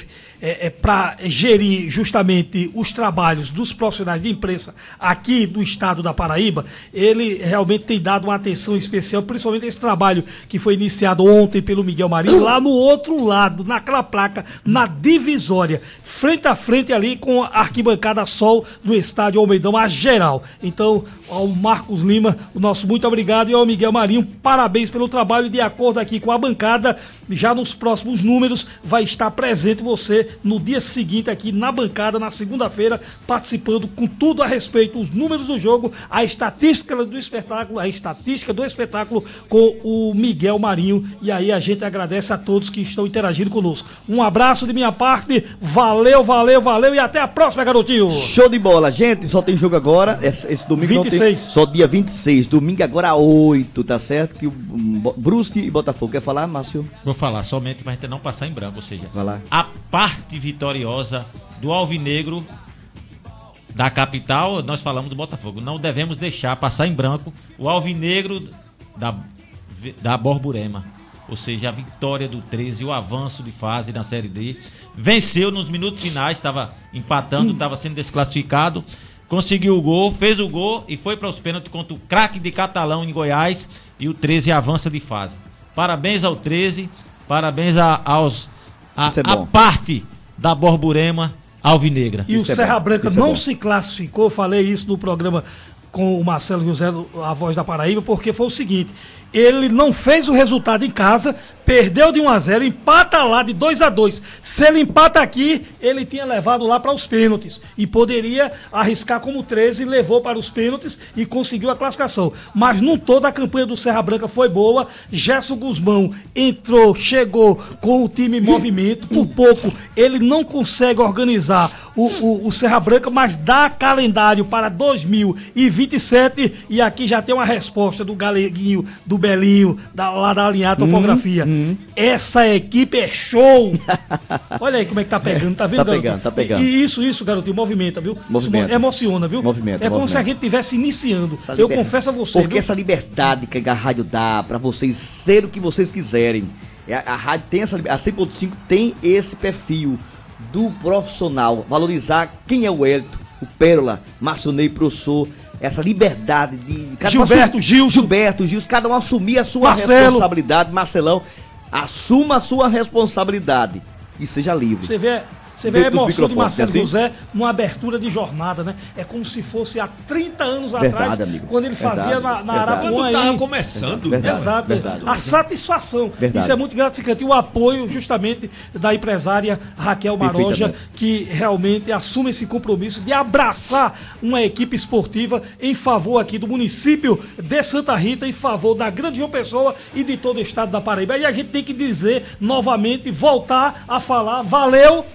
para gerir justamente os trabalhos dos profissionais de imprensa aqui do estado da Paraíba, ele realmente tem dado uma atenção especial, principalmente esse trabalho que foi iniciado ontem pelo Miguel Marinho, lá no outro lado, naquela placa, na divisória, frente a frente ali com a arquibancada Sol do estádio Almeidão, a geral. Então, ao Marcos Lima, o nosso muito obrigado, e ao Miguel Marinho, parabéns pelo trabalho. De acordo aqui com a bancada, já nos próximos números vai estar presente você no dia seguinte aqui na bancada, na segunda-feira, participando com tudo a respeito, os números do jogo, a estatística do espetáculo com o Miguel Marinho. E aí a gente agradece a todos que estão interagindo conosco. Um abraço de minha parte, valeu e até a próxima, garotinho. Show de bola, gente, só tem jogo agora, esse domingo 26. Não tem, só dia 26, domingo agora 8, tá certo? Que o Brusque e Botafogo, quer falar, Márcio? Vou falar somente pra gente não passar em branco, ou seja, vai lá. A parte vitoriosa do Alvinegro da capital, nós falamos do Botafogo, não devemos deixar passar em branco o Alvinegro da Borborema, ou seja, a vitória do 13, o avanço de fase na Série D, venceu nos minutos finais, estava empatando, estava sendo desclassificado, conseguiu o gol, fez o gol e foi para os pênaltis contra o craque de Catalão em Goiás, e o 13 avança de fase. Parabéns ao 13, parabéns a parte da Borborema alvinegra. E o Serra Branca não se classificou, falei isso no programa com o Marcelo José, a Voz da Paraíba, porque foi o seguinte: ele não fez o resultado em casa, perdeu de 1-0, empata lá de 2-2. Se ele empata aqui, ele tinha levado lá para os pênaltis e poderia arriscar como 13, levou para os pênaltis e conseguiu a classificação. Mas não toda a campanha do Serra Branca foi boa. Gerson Guzmão entrou, chegou com o time em movimento, por pouco ele não consegue organizar o Serra Branca, mas dá calendário para 2027, e aqui já tem uma resposta do Galeguinho, do Belinho, lá da Alinhada Topografia. Essa equipe é show! Olha aí como é que tá pegando, tá vendo? Tá pegando. E isso, garotinho, movimenta, viu? Movimenta. Emociona, viu? Movimenta. É como se a gente estivesse iniciando. Eu confesso a você. Porque essa liberdade que a rádio dá pra vocês ser o que vocês quiserem. A rádio tem essa liberdade, a 100.5 tem esse perfil do profissional, valorizar quem é o Hélito, o Pérola, Marcionei, professor, essa liberdade de Gilberto, Gilson, cada um assumir a sua responsabilidade. Marcelão, assuma a sua responsabilidade e seja livre. Você vê a emoção de Marcelo José numa abertura de jornada, né? É como se fosse há 30 anos atrás, amigo. Quando ele fazia na Arapuã. Quando estava começando. Exato. A satisfação. Isso é muito gratificante. E o apoio, justamente, da empresária Raquel Maroja, que realmente assume esse compromisso de abraçar uma equipe esportiva em favor aqui do município de Santa Rita, em favor da grande João Pessoa e de todo o estado da Paraíba. E a gente tem que dizer novamente, voltar a falar, valeu.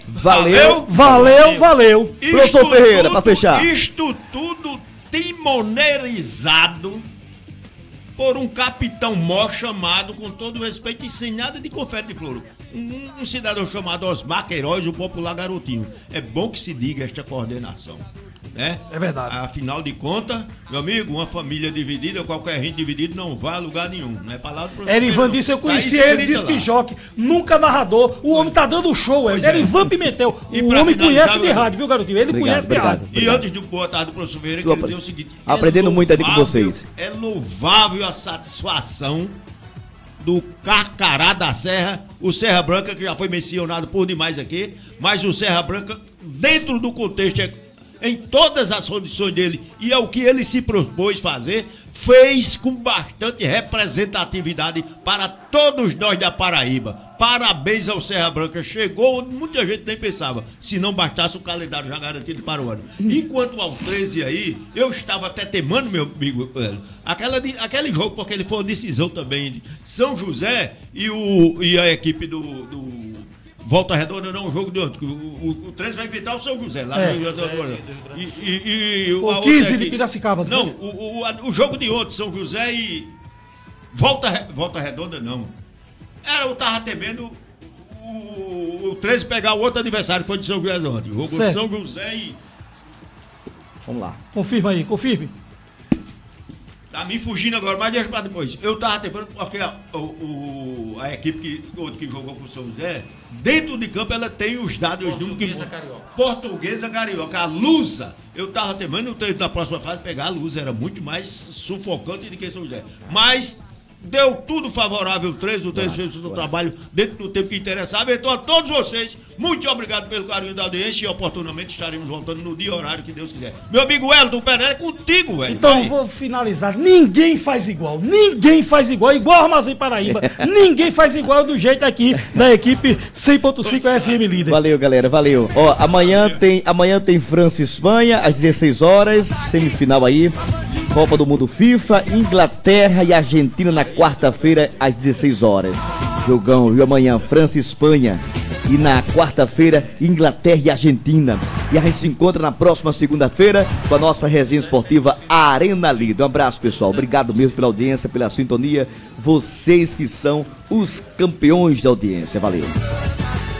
Professor Ferreira, para fechar. Isto tudo timonerizado por um capitão mó chamado, com todo respeito e sem nada de confete de flor, um cidadão chamado Osmar Queiroz, o popular garotinho. É bom que se diga esta coordenação, né? É verdade. Afinal de contas, meu amigo, uma família dividida, qualquer gente dividida não vai a lugar nenhum. Não é palavra do Erivan disse, eu conheci ele, disse que joque, nunca narrador. O homem tá dando show, Erivan Pimentel. O homem conhece de rádio, viu, garotinho? Ele conhece de rádio. E antes de boa tarde do professor Ferreira, queria dizer o seguinte: aprendendo muito aqui com vocês. É louvável a satisfação do Carcará da Serra, o Serra Branca, que já foi mencionado por demais aqui, mas o Serra Branca, dentro do contexto, em todas as condições dele, e é o que ele se propôs fazer, fez com bastante representatividade para todos nós da Paraíba. Parabéns ao Serra Branca. Chegou onde muita gente nem pensava, se não bastasse o calendário já garantido para o ano. Enquanto ao 13 aí, eu estava até temando, meu amigo, aquele jogo, porque ele foi uma decisão também. São José e a equipe do Volta Redonda, não, o jogo de ontem. O 13 vai enfrentar o São José lá no Rio Grande do Norte. O 15 de Piracicaba. Não, o jogo de ontem, São José e Volta Redonda, não. Eu tava temendo o 13 pegar o outro adversário, foi de São José ontem. O jogo de São José e... Vamos lá. Confirma aí, confirme. Tá me fugindo agora, mas deixa pra depois. Eu tava temperando porque a equipe que jogou com o São José, dentro de campo ela tem os dados, os números que... Portuguesa Carioca, a Lusa. Eu tava temendo na próxima fase pegar a Lusa, era muito mais sufocante do que São José. Mas... deu tudo favorável, o 13 fez o seu trabalho dentro do tempo que interessava. Então, a todos vocês, muito obrigado pelo carinho da audiência e oportunamente estaremos voltando no dia e horário que Deus quiser. Meu amigo Elton Pereira, é contigo, velho. Então, vou finalizar. Ninguém faz igual, igual Armazém Paraíba. Ninguém faz igual do jeito aqui da equipe 100.5 FM Líder. Valeu, galera, valeu. Ó, amanhã tem França e Espanha, às 16 horas, semifinal aí. Copa do Mundo FIFA, Inglaterra e Argentina na quarta-feira às 16 horas. Jogão, viu? Amanhã, França e Espanha. E na quarta-feira, Inglaterra e Argentina. E a gente se encontra na próxima segunda-feira com a nossa resenha esportiva Arena Líder. Um abraço, pessoal. Obrigado mesmo pela audiência, pela sintonia. Vocês que são os campeões da audiência. Valeu.